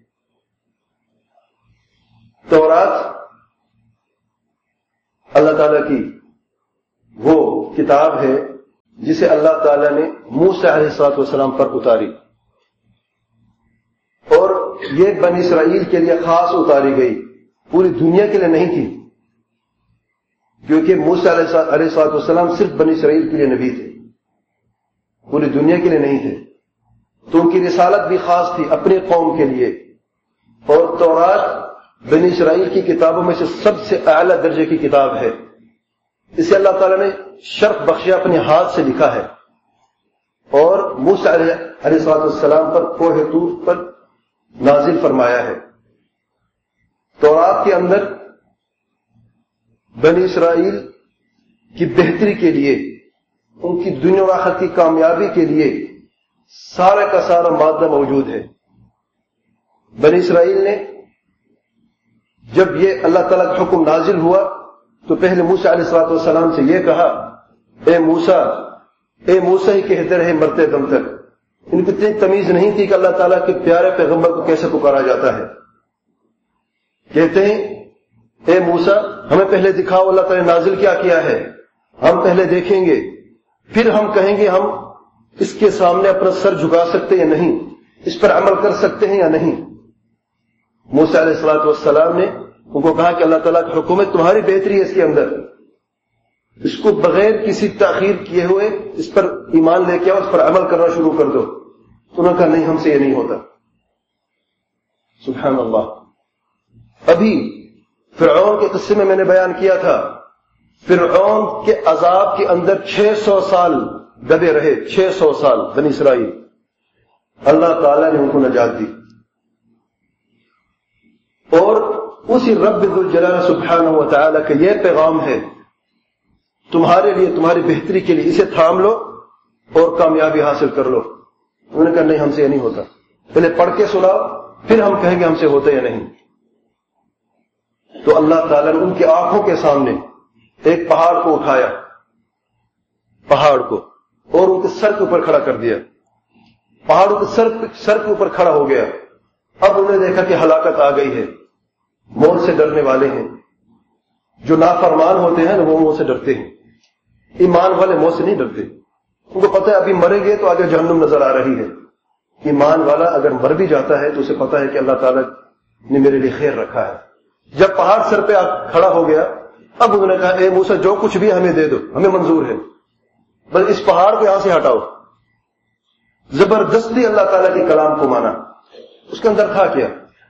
Speaker 1: تورات اللہ تعالیٰ کی وہ کتاب ہے جسے اللہ تعالیٰ نے موسیٰ علیہ الصلوۃ والسلام پر اتاری، اور یہ بنی اسرائیل کے لیے خاص اتاری گئی، پوری دنیا کے لیے نہیں تھی، کیونکہ موسیٰ علیہ الصلوۃ والسلام صرف بنی اسرائیل کے لیے نبی تھے، پوری دنیا کے لیے نہیں تھے، تو ان کی رسالت بھی خاص تھی اپنی قوم کے لیے۔ اور تورات بنی اسرائیل کی کتابوں میں سے سب سے اعلیٰ درجے کی کتاب ہے، اسے اللہ تعالیٰ نے شرف بخشیا، اپنے ہاتھ سے لکھا ہے، اور موسیٰ علیہ الصلوۃ والسلام پر کوہ طور پر نازل فرمایا ہے۔ تورات کے اندر بنی اسرائیل کی بہتری کے لیے، ان کی دنیا و آخرت کی کامیابی کے لیے سارے کا سارا مادہ موجود ہے۔ بنی اسرائیل نے جب یہ اللہ تعالیٰ کا حکم نازل ہوا تو پہلے موسیٰ علیہ الصلوۃ والسلام سے یہ کہا، اے موسیٰ اے موسیٰ ہی کہتے رہے مرتے دم تک۔ ان کو اتنی تمیز نہیں تھی کہ اللہ تعالیٰ کے پیارے پیغمبر کو کیسے پکارا جاتا ہے۔ کہتے ہیں اے موسیٰ ہمیں پہلے دکھاؤ اللہ تعالیٰ نے نازل کیا کیا ہے، ہم پہلے دیکھیں گے، پھر ہم کہیں گے ہم اس کے سامنے اپنا سر جھکا سکتے یا نہیں، اس پر عمل کر سکتے ہیں یا نہیں۔ موسیٰ علیہ الصلوۃ والسلام نے ان کو کہا کہ اللہ تعالیٰ کی حکم ہے، تمہاری بہتری ہے اس کے اندر، اس کو بغیر کسی تاخیر کیے ہوئے اس پر ایمان لے کے آؤ، اس پر عمل کرنا شروع کر دو۔ تو انہوں نے کہا نہیں، ہم سے یہ نہیں ہوتا۔ سبحان اللہ۔ ابھی فرعون کے قصے میں میں نے بیان کیا تھا، فرعون کے عذاب کے اندر چھ سو سال دبے رہے، چھ سو سال بنی اسرائیل، اللہ تعالیٰ نے ان کو نجات دی، اور اسی رب ذوالجلال سبحانہ و تعالیٰ کا یہ پیغام ہے تمہارے لیے، تمہاری بہتری کے لیے، اسے تھام لو اور کامیابی حاصل کر لو۔ انہوں نے کہا نہیں، ہم سے یہ نہیں ہوتا، پہلے پڑھ کے سناؤ پھر ہم کہیں گے ہم سے ہوتا یا نہیں۔ تو اللہ تعالیٰ نے ان کی آنکھوں کے سامنے ایک پہاڑ کو اٹھایا، پہاڑ کو، اور ان کے سر کے اوپر کھڑا کر دیا، پہاڑ کے سر سر کے اوپر کھڑا ہو گیا۔ اب انہوں نے دیکھا کہ ہلاکت آ گئی ہے، موت سے ڈرنے والے ہیں، جو نافرمان ہوتے ہیں وہ موت سے ڈرتے ہیں، ایمان والے موت سے نہیں ڈرتے، ان کو پتہ ہے ابھی مریں گے تو آگے جہنم نظر آ رہی ہے۔ ایمان والا اگر مر بھی جاتا ہے تو اسے پتہ ہے کہ اللہ تعالیٰ نے میرے لیے خیر رکھا ہے۔ جب پہاڑ سر پہ کھڑا ہو گیا، اب انہوں نے کہا اے موسیٰ جو کچھ بھی ہمیں دے دو، ہمیں منظور ہے، بس اس پہاڑ کو یہاں سے ہٹاؤ۔ زبردستی اللہ تعالیٰ کے کلام کو مانا۔ اس کے اندر تھا کیا؟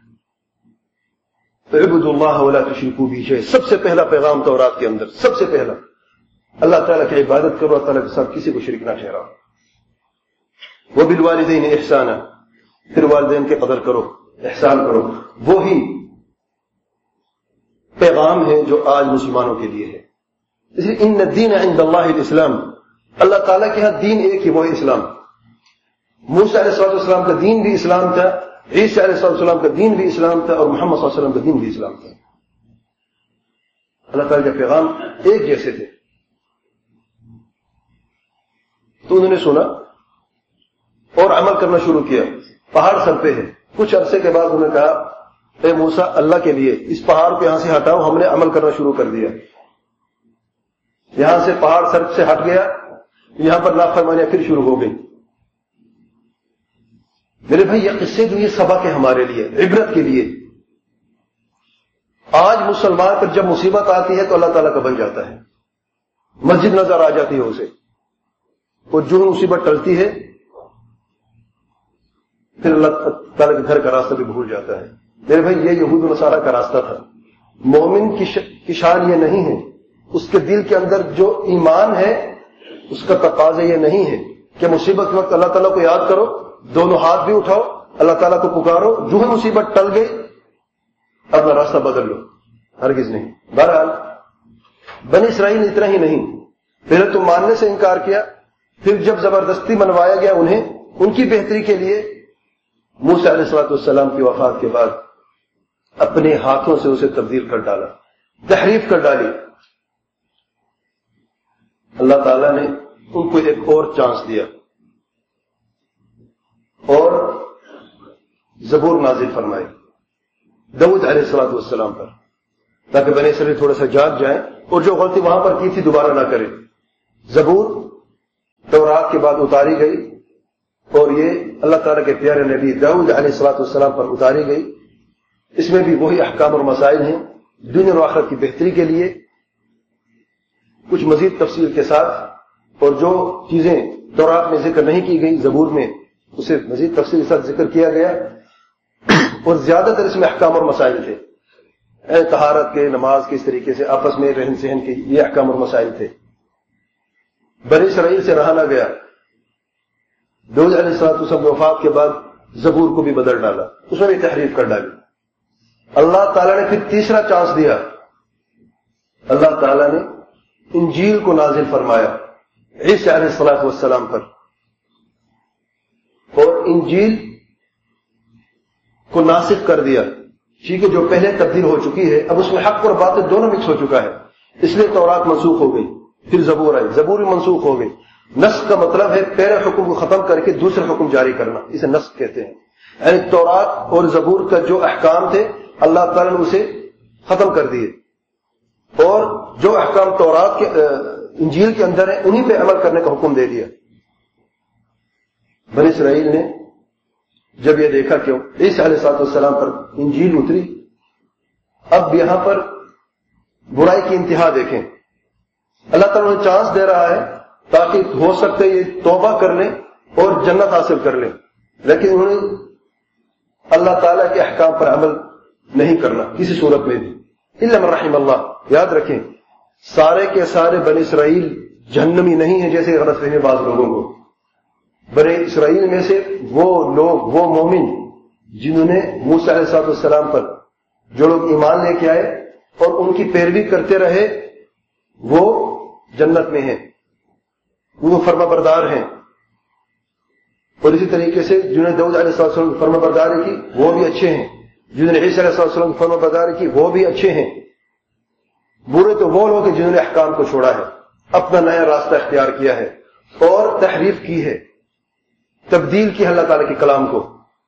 Speaker 1: اعبدوا اللہ ولا تشرکوا بہ شیئا، سب سے پہلا پیغام تورات کے اندر، سب سے پہلا اللہ تعالیٰ کی عبادت کرو، اللہ تعالیٰ کے ساتھ کسی کو شریک نہ ٹھہراؤ۔ وبالوالدین احسانا، پھر والدین کے قدر کرو، احسان کرو۔ وہی پیغام ہے جو آج مسلمانوں کے لیے ہے۔ اس لیے ان الدین عند اللہ الاسلام، اللہ تعالیٰ کے ہاں دین ایک ہی، وہ ہے اسلام۔ موسیٰ علیہ السلام کا دین بھی اسلام تھا، عیسیٰ علیہ السلام کا دین بھی اسلام تھا، اور محمد صلی اللہ علیہ وسلم کا دین بھی اسلام تھا۔ اللہ تعالیٰ کے پیغام ایک جیسے تھے۔ تو انہوں نے سنا اور عمل کرنا شروع کیا۔ پہاڑ سر پہ ہے، کچھ عرصے کے بعد انہوں نے کہا اے موسیٰ اللہ کے لیے اس پہاڑ کو یہاں سے ہٹاؤ، ہم نے عمل کرنا شروع کر دیا۔ یہاں سے پہاڑ سر سے ہٹ گیا، یہاں پر نافرمانیاں پھر شروع ہو گئی۔ میرے بھائی یہ قصے جو یہ سبق ہے ہمارے لیے، عبرت کے لیے۔ آج مسلمان پر جب مصیبت آتی ہے تو اللہ تعالیٰ کا بن جاتا ہے، مسجد نظر آ جاتی ہے اسے، اور جو مصیبت ٹلتی ہے پھر اللہ تعالیٰ کے گھر کا راستہ بھی بھول جاتا ہے۔ میرے بھائی یہ یہود و نصارہ کا راستہ تھا۔ مومن کی شان یہ نہیں ہے، اس کے دل کے اندر جو ایمان ہے اس کا تقاضا یہ نہیں ہے کہ مصیبت کے وقت اللہ تعالیٰ کو یاد کرو، دونوں ہاتھ بھی اٹھاؤ، اللہ تعالیٰ کو پکارو، جو ہے مصیبت ٹل گئی اپنا راستہ بدل لو، ہرگز نہیں۔ بہرحال بنی اسرائیل اتنا ہی نہیں، پہلے تو ماننے سے انکار کیا، پھر جب زبردستی منوایا گیا انہیں ان کی بہتری کے لیے، موسیٰ علیہ السلام کی وفات کے بعد اپنے ہاتھوں سے اسے تبدیل کر ڈالا، تحریف کر ڈالی۔ اللہ تعالیٰ نے ان کو ایک اور چانس دیا اور زبور نازل فرمائی داؤد علیہ السلام پر، تاکہ بنی اسرائیل تھوڑا سا جاگ جائیں اور جو غلطی وہاں پر کی تھی دوبارہ نہ کرے۔ زبور तौरात के बाद उतारी गई और ये अल्लाह ताला के प्यारे नबी दाऊद अलैहिस्सलाम पर उतारी गई। इसमें भी वही अहकाम और मसाइल हैं दुनिया और आखिरत की बेहतरी के लिए, कुछ मजीद तफसील के साथ। और जो चीजें तौरात में जिक्र नहीं की गई ज़बूर में, उसे मजीद तफसील के साथ जिक्र किया गया। और ज्यादातर इसमें अहकाम और मसाइल थे, तहारत के, नमाज के, इस तरीके से आपस में रहन सहन के, ये अहकाम और मसाइल थे। बनी इसराइल से रहा न गया। दाऊद अलैहिस्सलाम की वफात के बाद ज़बूर को भी बदल डाला, उसमें भी तहरीफ कर डाली। अल्लाह ताला ने फिर तीसरा चांस दिया। अल्लाह ताला ने इंजील को नाजिल फरमाया ईसा अलैहिस्सलाम पर, और इंजील को नासिख कर दिया। ठीक है, जो पहले तब्दील हो चुकी है, अब उसमें हक और बातिल दोनों मिक्स हो चुका है, इसलिए तौरात मनसूख हो गई। फिर ज़बूर आई, ज़बूर भी मनसूख हो गई। नस्ख का मतलब है पहले हुक्म को खत्म करके दूसरे हुक्म जारी करना, इसे नस्ख कहते हैं। यानी तौरात और ज़बूर का जो अहकाम थे अल्लाह ताला ने उसे खत्म कर दिए, और जो अहकाम तौरात के इंजील के अंदर है उन्हीं पे अमल करने का हुक्म दे दिया। बनी इसराइल ने जब यह देखा कि ईसा अलैहिस्सलाम पर इंजील उतरी, अब यहां पर बुराई की इंतहा देखें। अल्लाह ताला उन्हें चांस दे रहा है ताकि हो सकते ये तौबा कर लें और जन्नत हासिल कर लें, लेकिन उन्होंने अल्लाह ताला के अहकाम पर अमल नहीं करना किसी सूरत में भी, इल्ला मन रहिम अल्लाह। याद रखें, सारे के सारे बनी इसराइल जहन्नमी नहीं है जैसे गलतफहमी बाज लोगों को। बनी इसराइल में से वो लोग, वो मोमिन जिन्होंने मूसा अलैहिस्सलाम पर, जो लोग ईमान लेके आए और उनकी पैरवी करते रहे, वो जन्नत में हैं, वो फर्माबरदार हैं। और इसी तरीके से जिन्होंने दाऊद अलैहिस्सलाम की फर्माबरदारी की वो भी अच्छे हैं, जिन्होंने ईसा अलैहिस्सलाम की फर्माबरदारी की वो भी अच्छे हैं। बुरे तो वो लोग हैं जिन्होंने अहकाम को छोड़ा है, अपना नया रास्ता इख्तियार किया है और तहरीफ की है, तब्दील की अल्लाह ताला के कलाम को।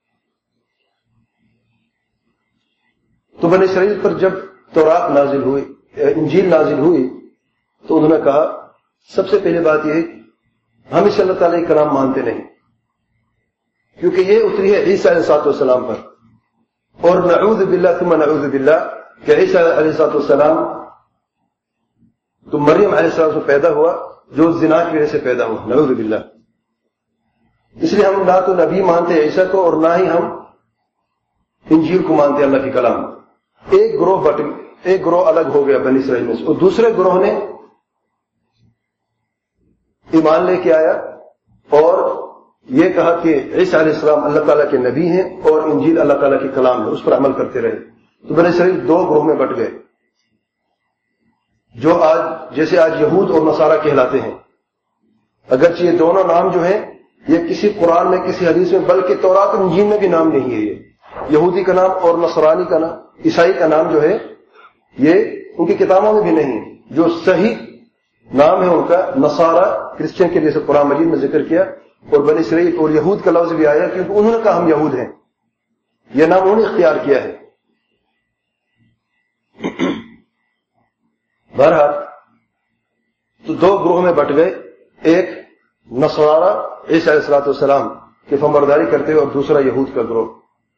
Speaker 1: तो बनी इसराइल पर जब तौरात नाजिल हुई, इंजील नाजिल हुई, तो उन्होंने कहा सबसे पहली बात यह, हम इस अल्लाह ताला के कलाम मानते नहीं, क्योंकि ये उतरी है ईसा अलैहिस्सलाम पर। और नऊज़ बिल्लाह तुम नऊज़ बिल्लाह कि ईसा अलैहिस्सलाम तो मरियम अलैहिस्सलाम से पैदा हुआ जो जिना की वजह से पैदा हुआ, नऊज़ बिल्लाह। इसलिए हम ना तो नबी मानते ईसा को और ना ही हम इंजील को मानते अल्लाह की कलाम। एक ग्रोह बट एक ग्रोह अलग हो गया बनी इसराइल में से, और दूसरे ग्रोह ने ईमान लेके आया और ये कहा कि ईसा अलैहिस्सलाम अल्लाह ताला के नबी हैं और इंजील अल्लाह ताला के कलाम है, उस पर अमल करते रहे। तो बनी इसराइल दो ग्रोह में बट गए, जो आज जैसे आज यहूद और नसारा कहलाते हैं। अगरचे ये दोनों नाम जो है ये किसी कुरान में, किसी हदीस में, बल्कि तौरात और इंजील में भी नाम नहीं है। ये यहूदी का नाम और नसरानी का नाम, ईसाई का नाम जो है ये उनकी किताबों में भी नहीं है। जो सही नाम है उनका नसारा, क्रिश्चियन के जैसे कुरान मजीद में जिक्र किया, और बनी इसराइल और यहूद का लफ्ज भी आया क्योंकि उन्होंने कहा हम यहूद हैं, यह नाम उन्होंने इख्तियार किया है। बहरहाल तो दो ग्रोह में बट गए, एक नसवारा ईसा अलैहिस्सलाम की फरमाबरदारी करते हुए और दूसरा यहूद का ग्रोह।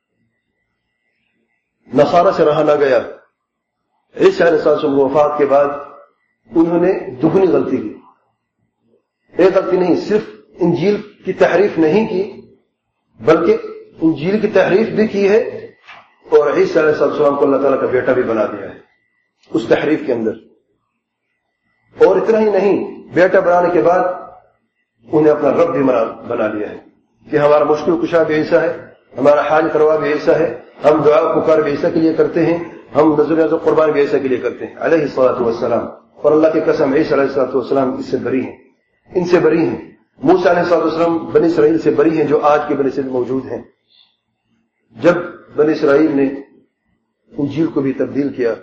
Speaker 1: नसारा से रहा न गया, ईसा अलैहिस्सलाम की वफात के बाद उन्होंने दुगनी गलती की। एक गलती नहीं, सिर्फ इंजील की तहरीफ नहीं की बल्कि इंजील की तहरीफ भी की है और ईसा अलैहिस्सलाम को अल्लाह ताला का बेटा भी बना दिया है उस तहरीफ के अंदर। और इतना ही नहीं, बेटा बनाने के बाद उन्हें अपना रब भी बना लिया है कि हमारा मुश्किल कुशा भी ऐसा है, हमारा हाल करवा भी ऐसा है, हम दुआ पुकार भी ऐसा के लिए करते हैं, हम नज़र कुर्बान भी ऐसा के लिए करते हैं अलैहिस्सलातु वस्सलाम। और अल्लाह की कसम ईसा अलैहिस्सलातु वस्सलाम इससे बरी हैं, इनसे बरी हैं। मूसा अलैहिस्सलातु वस्सलाम बनी इसराइल से बरी हैं जो आज के बनी इसराइल मौजूद हैं। जब बनी इसराइल ने इंजील को भी तब्दील किया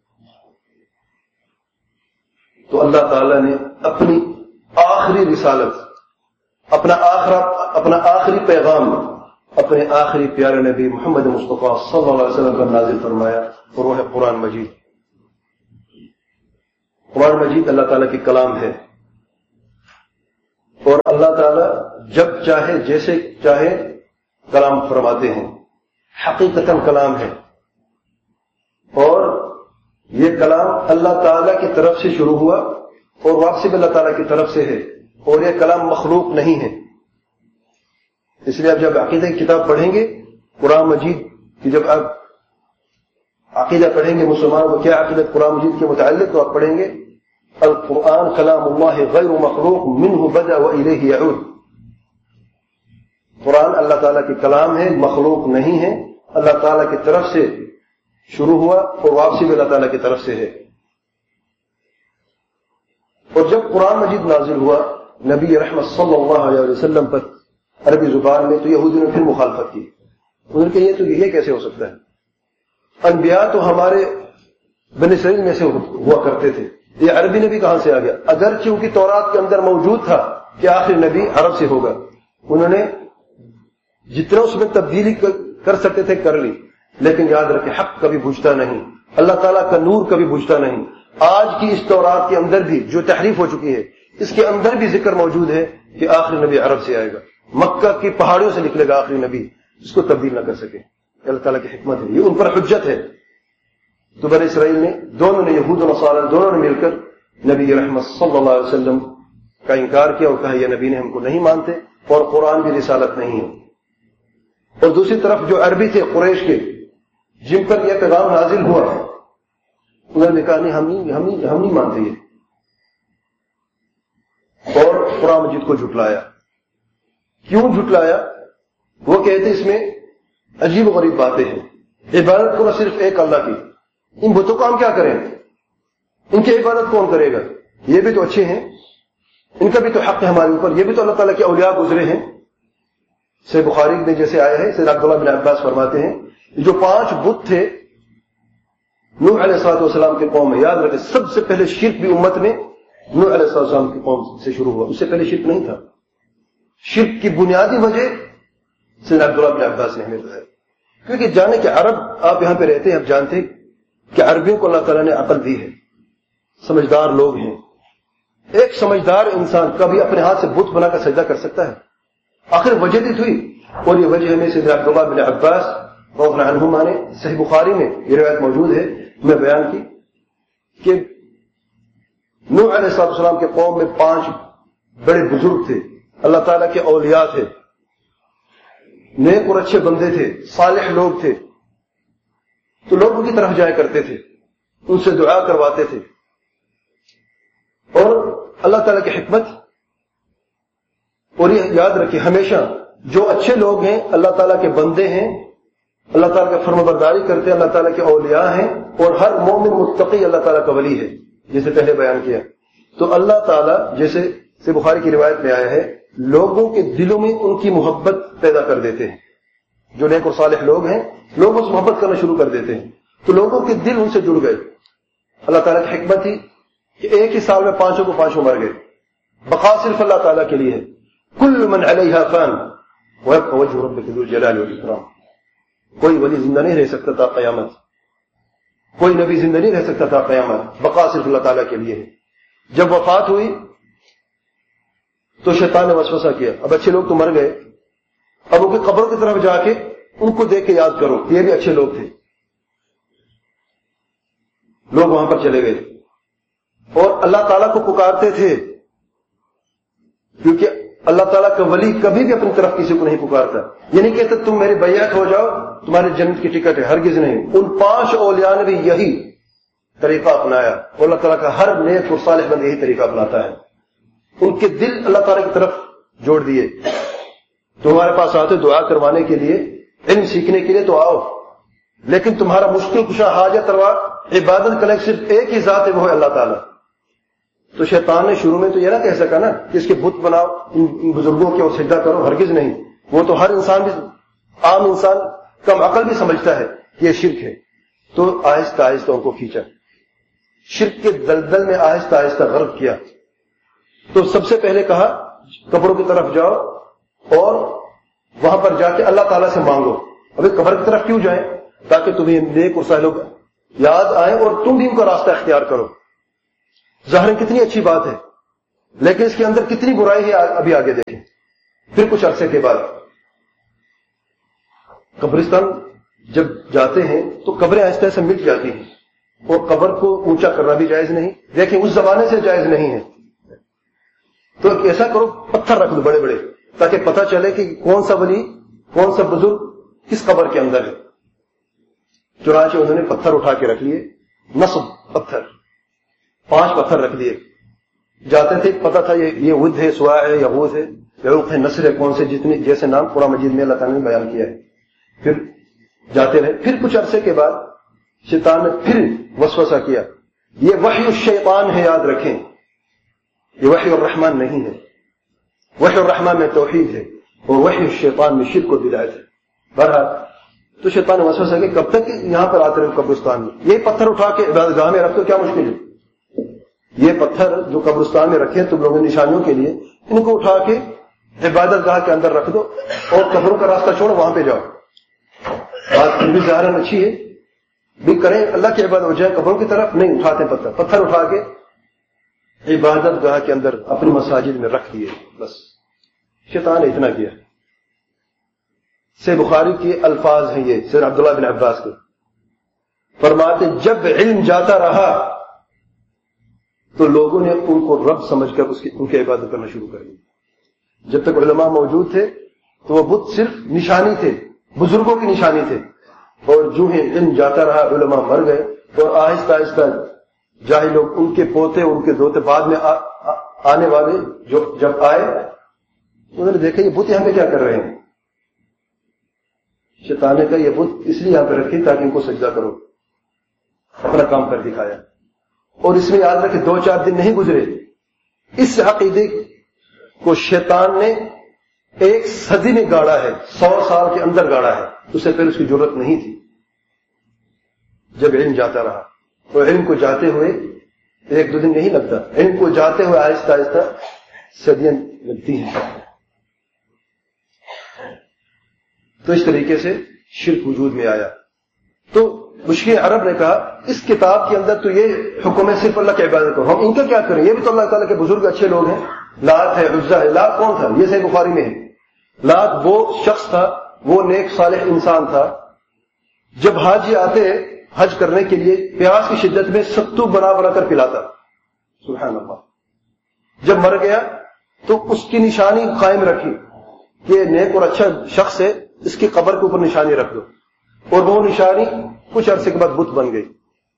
Speaker 1: तो अल्लाह ताला ने अपनी आखिरी रिसालत, अपना आखिरा अपना आखिरी पैगाम अपने आखिरी प्यारे नबी मोहम्मद मुस्तफा सल्लल्लाहु अलैहि वसल्लम पर नाजिल फरमाया, और वो है कुरान मजीद। कुरान मजीद अल्लाह ताला की कलाम है اور اللہ تعالیٰ جب چاہے جیسے چاہے کلام فرماتے ہیں، حقیقتاً کلام ہے، اور یہ کلام اللہ تعالیٰ کی طرف سے شروع ہوا اور واپسی بھی اللہ تعالیٰ کی طرف سے ہے، اور یہ کلام مخلوق نہیں ہے۔ اس لیے آپ جب عقیدہ کی کتاب پڑھیں گے، قرآن مجید کی جب آپ عقیدہ پڑھیں گے مسلمانوں کو کیا عقیدت قرآن مجید کے متعلق، تو آپ پڑھیں گے القرآن کلام اللہ غیر مخلوق منہ بدأ وإلیہ یعود۔ قرآن اللہ تعالیٰ کی کلام ہے، مخلوق نہیں ہے، اللہ تعالیٰ کی طرف سے شروع ہوا اور واپسی بھی اللہ تعالیٰ کی طرف سے ہے۔ اور جب قرآن مجید نازل ہوا نبی رحمت صلی اللہ علیہ وسلم پر عربی زبان میں، تو یہودیوں نے پھر مخالفت کی، انہوں نے کہا یہ تو یہ کیسے ہو سکتا ہے، انبیاء تو ہمارے بنی اسرائیل میں سے ہوا کرتے تھے، یہ عربی نبی کہاں سے آ گیا؟ اگرچہ ان کی تورات کے اندر موجود تھا کہ آخر نبی عرب سے ہوگا، انہوں نے جتنا اس میں تبدیلی کر سکتے تھے کر لی، لیکن یاد رکھیں حق کبھی بجھتا نہیں، اللہ تعالیٰ کا نور کبھی بجھتا نہیں۔ آج کی اس تورات کے اندر بھی جو تحریف ہو چکی ہے، اس کے اندر بھی ذکر موجود ہے کہ آخری نبی عرب سے آئے گا، مکہ کی پہاڑیوں سے نکلے گا آخری نبی، اس کو تبدیل نہ کر سکے۔ اللہ تعالیٰ کی حکمت ہے، یہ ان پر حجت ہے۔ تو بنی اسرائیل نے دونوں نے، یہود و نصارہ دونوں نے مل کر نبی رحمت صلی اللہ علیہ وسلم کا انکار کیا اور کہا یہ نبی نے ہم کو نہیں مانتے اور قرآن بھی رسالت نہیں ہے۔ اور دوسری طرف جو عربی تھے قریش کے، جن پر یہ پیغام نازل ہوا، انہوں نے کہا نہیں ہم نہیں ہم نہیں ہم نہیں مانتے یہ، اور قرآن مجید کو جھٹلایا۔ کیوں جھٹلایا؟ وہ کہتے اس میں عجیب و غریب باتیں ہیں، عبادت کو صرف ایک اللہ کی، ان بتوں کو ہم کیا کریں، ان کی عبادت کون کرے گا، یہ بھی تو اچھے ہیں، ان کا بھی تو حق ہے ہمارے اوپر، یہ بھی تو اللہ تعالیٰ کے اولیاء گزرے ہیں۔ صحیح بخاری میں جیسے آیا ہے، سید عبداللہ بن عباس فرماتے ہیں جو پانچ بت تھے نوح علیہ الصلوۃ والسلام کے قوم میں، یاد رکھیں سب سے پہلے شرک بھی امت میں نوح علیہ الصلوۃ والسلام کی قوم سے شروع ہوا، اس سے پہلے شرک نہیں تھا۔ شرک کی بنیادی وجہ سید عبداللہ بن عباس نے ہمیں بتایا، کیونکہ جانے کہ عرب، آپ یہاں پہ رہتے ہیں، آپ جانتے ہیں کہ عربیوں کو اللہ تعالیٰ نے عقل دی ہے، سمجھدار لوگ ہیں۔ ایک سمجھدار انسان کبھی اپنے ہاتھ سے بت بنا کر سجدہ کر سکتا ہے؟ آخر وجہ دی تھی، اور یہ وجہ ہمیں سید عبداللہ بن عباس رضی اللہ عنہما نے صحیح بخاری میں یہ روایت موجود ہے، میں بیان کی کہ نوح علیہ السلام کے قوم میں پانچ بڑے بزرگ تھے، اللہ تعالیٰ کے اولیاء تھے، نیک اور اچھے بندے تھے، صالح لوگ تھے، تو لوگ ان کی طرف جایا کرتے تھے، ان سے دعا کرواتے تھے، اور اللہ تعالیٰ کی حکمت، اور یہ یاد رکھیں ہمیشہ جو اچھے لوگ ہیں اللہ تعالیٰ کے بندے ہیں، اللہ تعالیٰ کا فرما برداری کرتے ہیں، اللہ تعالیٰ کے اولیاء ہیں، اور ہر مومن متقی اللہ تعالیٰ کا ولی ہے، جیسے پہلے بیان کیا۔ تو اللہ تعالیٰ جیسے سے بخاری کی روایت میں آیا ہے، لوگوں کے دلوں میں ان کی محبت پیدا کر دیتے ہیں، جو نیک اور صالح لوگ ہیں لوگوں سے محبت کرنا شروع کر دیتے ہیں، تو لوگوں کے دل ان سے جڑ گئے۔ اللہ تعالیٰ کی حکمت تھی کہ ایک ہی سال میں پانچوں کو پانچوں مر گئے، بقا صرف اللہ تعالیٰ کے لیے ہے، کل من علیہا فان ویبقى وجہ ربک ذو الجلال والاکرام۔ کوئی ولی زندہ نہیں رہ سکتا تھا قیامت، کوئی نبی زندہ نہیں رہ سکتا تھا قیامت، بقا صرف اللہ تعالیٰ کے لیے ہے۔ جب وفات ہوئی تو شیطان نے وسوسہ کیا، اب اچھے لوگ تو مر گئے، اب ان کی قبروں کی طرف جا کے ان کو دیکھ کے یاد کرو، یہ بھی اچھے لوگ تھے۔ لوگ وہاں پر چلے گئے اور اللہ تعالیٰ کو پکارتے تھے، کیونکہ اللہ تعالیٰ کا ولی کبھی بھی اپنی طرف کسی کو نہیں پکارتا، یہ نہیں کہتا تم میری بیعت ہو جاؤ تمہاری جنت کی ٹکٹ ہے، ہرگز نہیں۔ ان پانچ اولیاء نے بھی یہی طریقہ اپنایا، اور اللہ تعالیٰ کا ہر نیک اور صالح بندہ یہی طریقہ اپناتا ہے، ان کے دل اللہ تعالیٰ کی طرف جوڑ دیے۔ تمہارے پاس آتے دعا کروانے کے لیے، علم سیکھنے کے لیے تو آؤ، لیکن تمہارا مشکل کشا حاجت روا عبادت کا صرف ایک ہی ذات ہے، وہ ہے اللہ تعالیٰ۔ تو شیطان نے شروع میں تو یہ نہ کہہ سکا نا کہ اس کے بت بناؤ، ان بزرگوں کے اور سجدہ کرو، ہرگز نہیں، وہ تو ہر انسان بھی، عام انسان کم عقل بھی سمجھتا ہے کہ یہ شرک ہے۔ تو آہستہ آہستہ ان کو کھینچا، شرک کے دلدل میں آہستہ آہستہ غرق کیا۔ تو سب سے پہلے کہا قبروں کی طرف جاؤ اور وہاں پر جا کے اللہ تعالیٰ سے مانگو۔ ابھی قبر کی طرف کیوں جائیں؟ تاکہ تمہیں نیک اور صالح لوگ یاد آئیں اور تم بھی ان کا راستہ اختیار کرو۔ ظاہر کتنی اچھی بات ہے، لیکن اس کے اندر کتنی برائی ہے ابھی آگے دیکھیں. پھر کچھ عرصے کے بعد قبرستان جب جاتے ہیں تو قبریں آہستہ آہستہ مٹ جاتی ہیں اور قبر کو اونچا کرنا بھی جائز نہیں. دیکھیں اس زمانے سے جائز نہیں ہے. تو ایسا کرو پتھر رکھ دو بڑے بڑے تاکہ پتہ چلے کہ کون سا ولی کون سا بزرگ کس قبر کے اندر ہے. چنانچہ انہوں نے پتھر اٹھا کے رکھ لیے, نصب پتھر پانچ پتھر رکھ دیے. جاتے تھے پتہ تھا یہ یہ ود ہے, سوا ہے, یغوث ہے, یعوق ہے, نصر ہے, کون سے جتنے جیسے نام قرآن مجید میں اللہ تعالیٰ نے بیان کیا ہے. پھر جاتے رہے. پھر کچھ عرصے کے بعد شیطان نے پھر وسوسہ کیا. یہ وحی الشیطان ہے, یاد رکھیں, یہ وحی الرحمن نہیں ہے. وحی الرحمن میں توحید ہے اور وحی الشیطان میں شرک و بدعت ہے. بہرحال تو شیطان نے وسوسہ کہ کب تک یہاں پر آتے رہے قبرستان میں, یہ پتھر اٹھا کے عبادت گاہ میں رکھ دو, کیا مشکل ہے. یہ پتھر جو قبرستان میں رکھے تم لوگوں نشانیوں کے لیے, ان کو اٹھا کے عبادت گاہ کے اندر رکھ دو اور قبروں کا راستہ چھوڑو, وہاں پہ جاؤ. بات پھر بھی ظاہراً اچھی ہے, بھی کریں اللہ کی عبادت ہو جائے, قبروں کی طرف نہیں اٹھاتے پتھر. پتھر اٹھا کے عبادت گاہ کے اندر اپنی مساجد میں رکھ دیے. بس شیطان نے اتنا کیا. سے بخاری کے الفاظ ہیں یہ, سر عبداللہ بن عباس کے, فرماتے جب علم جاتا رہا تو لوگوں نے ان کو رب سمجھ کر اس کی ان کی عبادت کرنا شروع کر دی. جب تک علماء موجود تھے تو وہ بت صرف نشانی تھے, بزرگوں کی نشانی تھے, اور جو ہی علم جاتا رہا علماء مر گئے اور آہستہ آہستہ جاہل لوگ, ان کے پوتے ان کے دوتے بعد میں آ, آ, آنے والے جو جب آئے انہوں نے دیکھا یہ بت یہاں پہ کیا کر رہے ہیں. شیطان نے کہا یہ بت اس لیے یہاں پہ رکھی تاکہ ان کو سجدہ کرو, اپنا کام کر دکھایا. اور اس میں یاد رکھے دو چار دن نہیں گزرے, اس عقیدے کو شیطان نے ایک صدی میں گاڑا ہے, سو سال کے اندر گاڑا ہے. اس سے پہلے اس کی ضرورت نہیں تھی. جب علم جاتا رہا تو علم کو جاتے ہوئے ایک دو دن نہیں لگتا, علم کو جاتے ہوئے آہستہ آہستہ صدیاں لگتی ہیں. تو اس طریقے سے شرک وجود میں آیا. تو مشرکین عرب نے کہا اس کتاب کے اندر تو یہ حکم ہے صرف اللہ کی عبادت کرو, ہم ان کا کیا کریں, یہ بھی تو اللہ تعالیٰ کے بزرگ اچھے لوگ ہیں. لات ہے, عزا ہے. لات کون تھا, یہ صحیح بخاری میں ہے. لات وہ شخص تھا, وہ نیک صالح انسان تھا, جب حاجی آتے حج کرنے کے لیے پیاس کی شدت میں ستو بنا بنا کر پلاتا. سبحان اللہ. جب مر گیا تو اس کی نشانی قائم رکھی کہ نیک اور اچھا شخص ہے, اس کی قبر کے اوپر نشانی رکھ دو, اور وہ نشانی کچھ عرصے کے بعد بت بن گئی.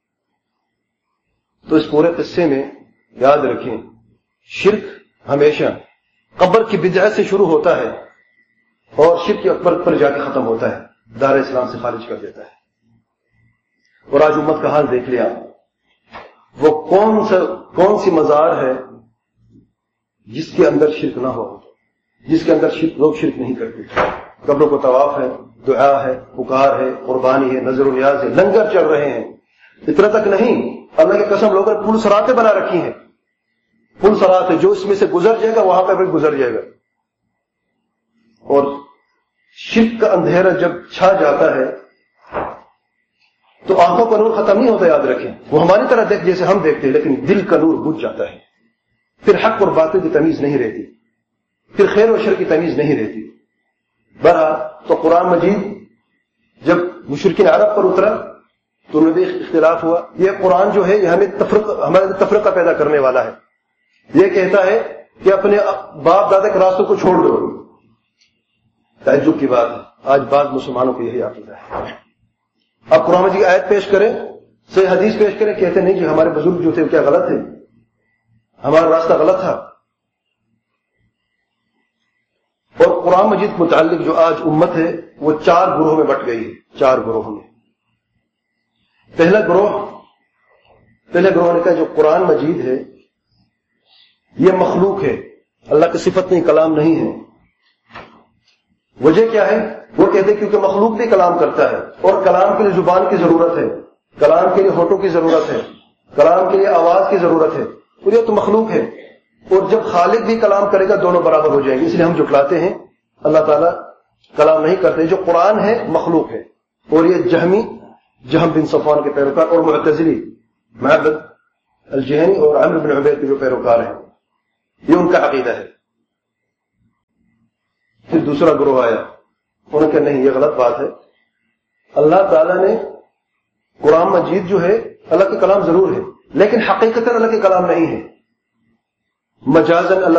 Speaker 1: تو اس پورے قصے میں یاد رکھیں شرک ہمیشہ قبر کی بدعت سے شروع ہوتا ہے اور شرک اکبر پر جا کے ختم ہوتا ہے, دار اسلام سے خارج کر دیتا ہے. اور آج امت کا حال دیکھ لیا, وہ کون سا کون سی مزار ہے جس کے اندر شرک نہ ہو, جس کے اندر شرک لوگ شرک نہیں کرتے. قبروں کو طواف ہے, دعا ہے, پکار ہے, قربانی ہے, نظر و نیاز ہے, لنگر چل رہے ہیں. اتنا تک نہیں, اللہ کی قسم لوگوں نے پل سراتیں بنا رکھی ہیں. پل سرات ہے جو اس میں سے گزر جائے گا وہاں پہ بھی گزر جائے گا. اور شرک کا اندھیرا جب چھا جاتا ہے تو آنکھوں کا نور ختم نہیں ہوتا, یاد رکھیں. وہ ہماری طرح دیکھ جیسے ہم دیکھتے ہیں, لیکن دل کا نور بجھ جاتا ہے. پھر حق اور باطل کی تمیز نہیں رہتی, پھر خیر و شر کی تمیز نہیں رہتی. بہرحال تو قرآن مجید جب مشرکین عرب پر اترا تو انہیں بھی اختلاف ہوا. یہ قرآن جو ہے یہ ہمیں تفرقہ ہمارے تفرقہ پیدا کرنے والا ہے. یہ کہتا ہے کہ اپنے باپ دادا کے راستوں کو چھوڑ دو. تعجب کی بات ہے, آج بعض مسلمانوں کو یہی عقیدہ ہے. اب قرآن مجید کی آیت پیش کریں, صحیح حدیث پیش کریں, کہتے نہیں جی ہمارے بزرگ جو تھے کیا غلط ہے, ہمارا راستہ غلط تھا. اور قرآن مجید متعلق جو آج امت ہے وہ چار گروہوں میں بٹ گئی ہے. چار گروہوں میں. پہلا گروہ پہلے گروہ نے کہا جو قرآن مجید ہے یہ مخلوق ہے, اللہ کی صفت نہیں, کلام نہیں ہے. وجہ کیا ہے, وہ کہتے ہیں کیونکہ مخلوق بھی کلام کرتا ہے اور کلام کے لیے زبان کی ضرورت ہے, کلام کے لیے ہونٹوں کی ضرورت ہے, کلام کے لیے آواز کی ضرورت ہے, اور یہ تو مخلوق ہے. اور جب خالق بھی کلام کرے گا دونوں برابر ہو جائیں گے. اس لیے ہم جھٹلاتے ہیں اللہ تعالیٰ کلام نہیں کرتے. جو قرآن ہے مخلوق ہے. اور یہ جہمی جہم بن صفوان کے پیروکار اور معتزلی معبد الجہنی اور عمرو بن عبید کے جو پیروکار ہیں یہ ان کا عقیدہ ہے. پھر دوسرا گروہ آیا, انہوں نے کہا نہیں یہ غلط بات ہے, اللہ تعالیٰ نے قرآن مجید جو ہے اللہ کے کلام ضرور ہے لیکن حقیقتاً اللہ کے کلام نہیں ہے, مجازاً اللہ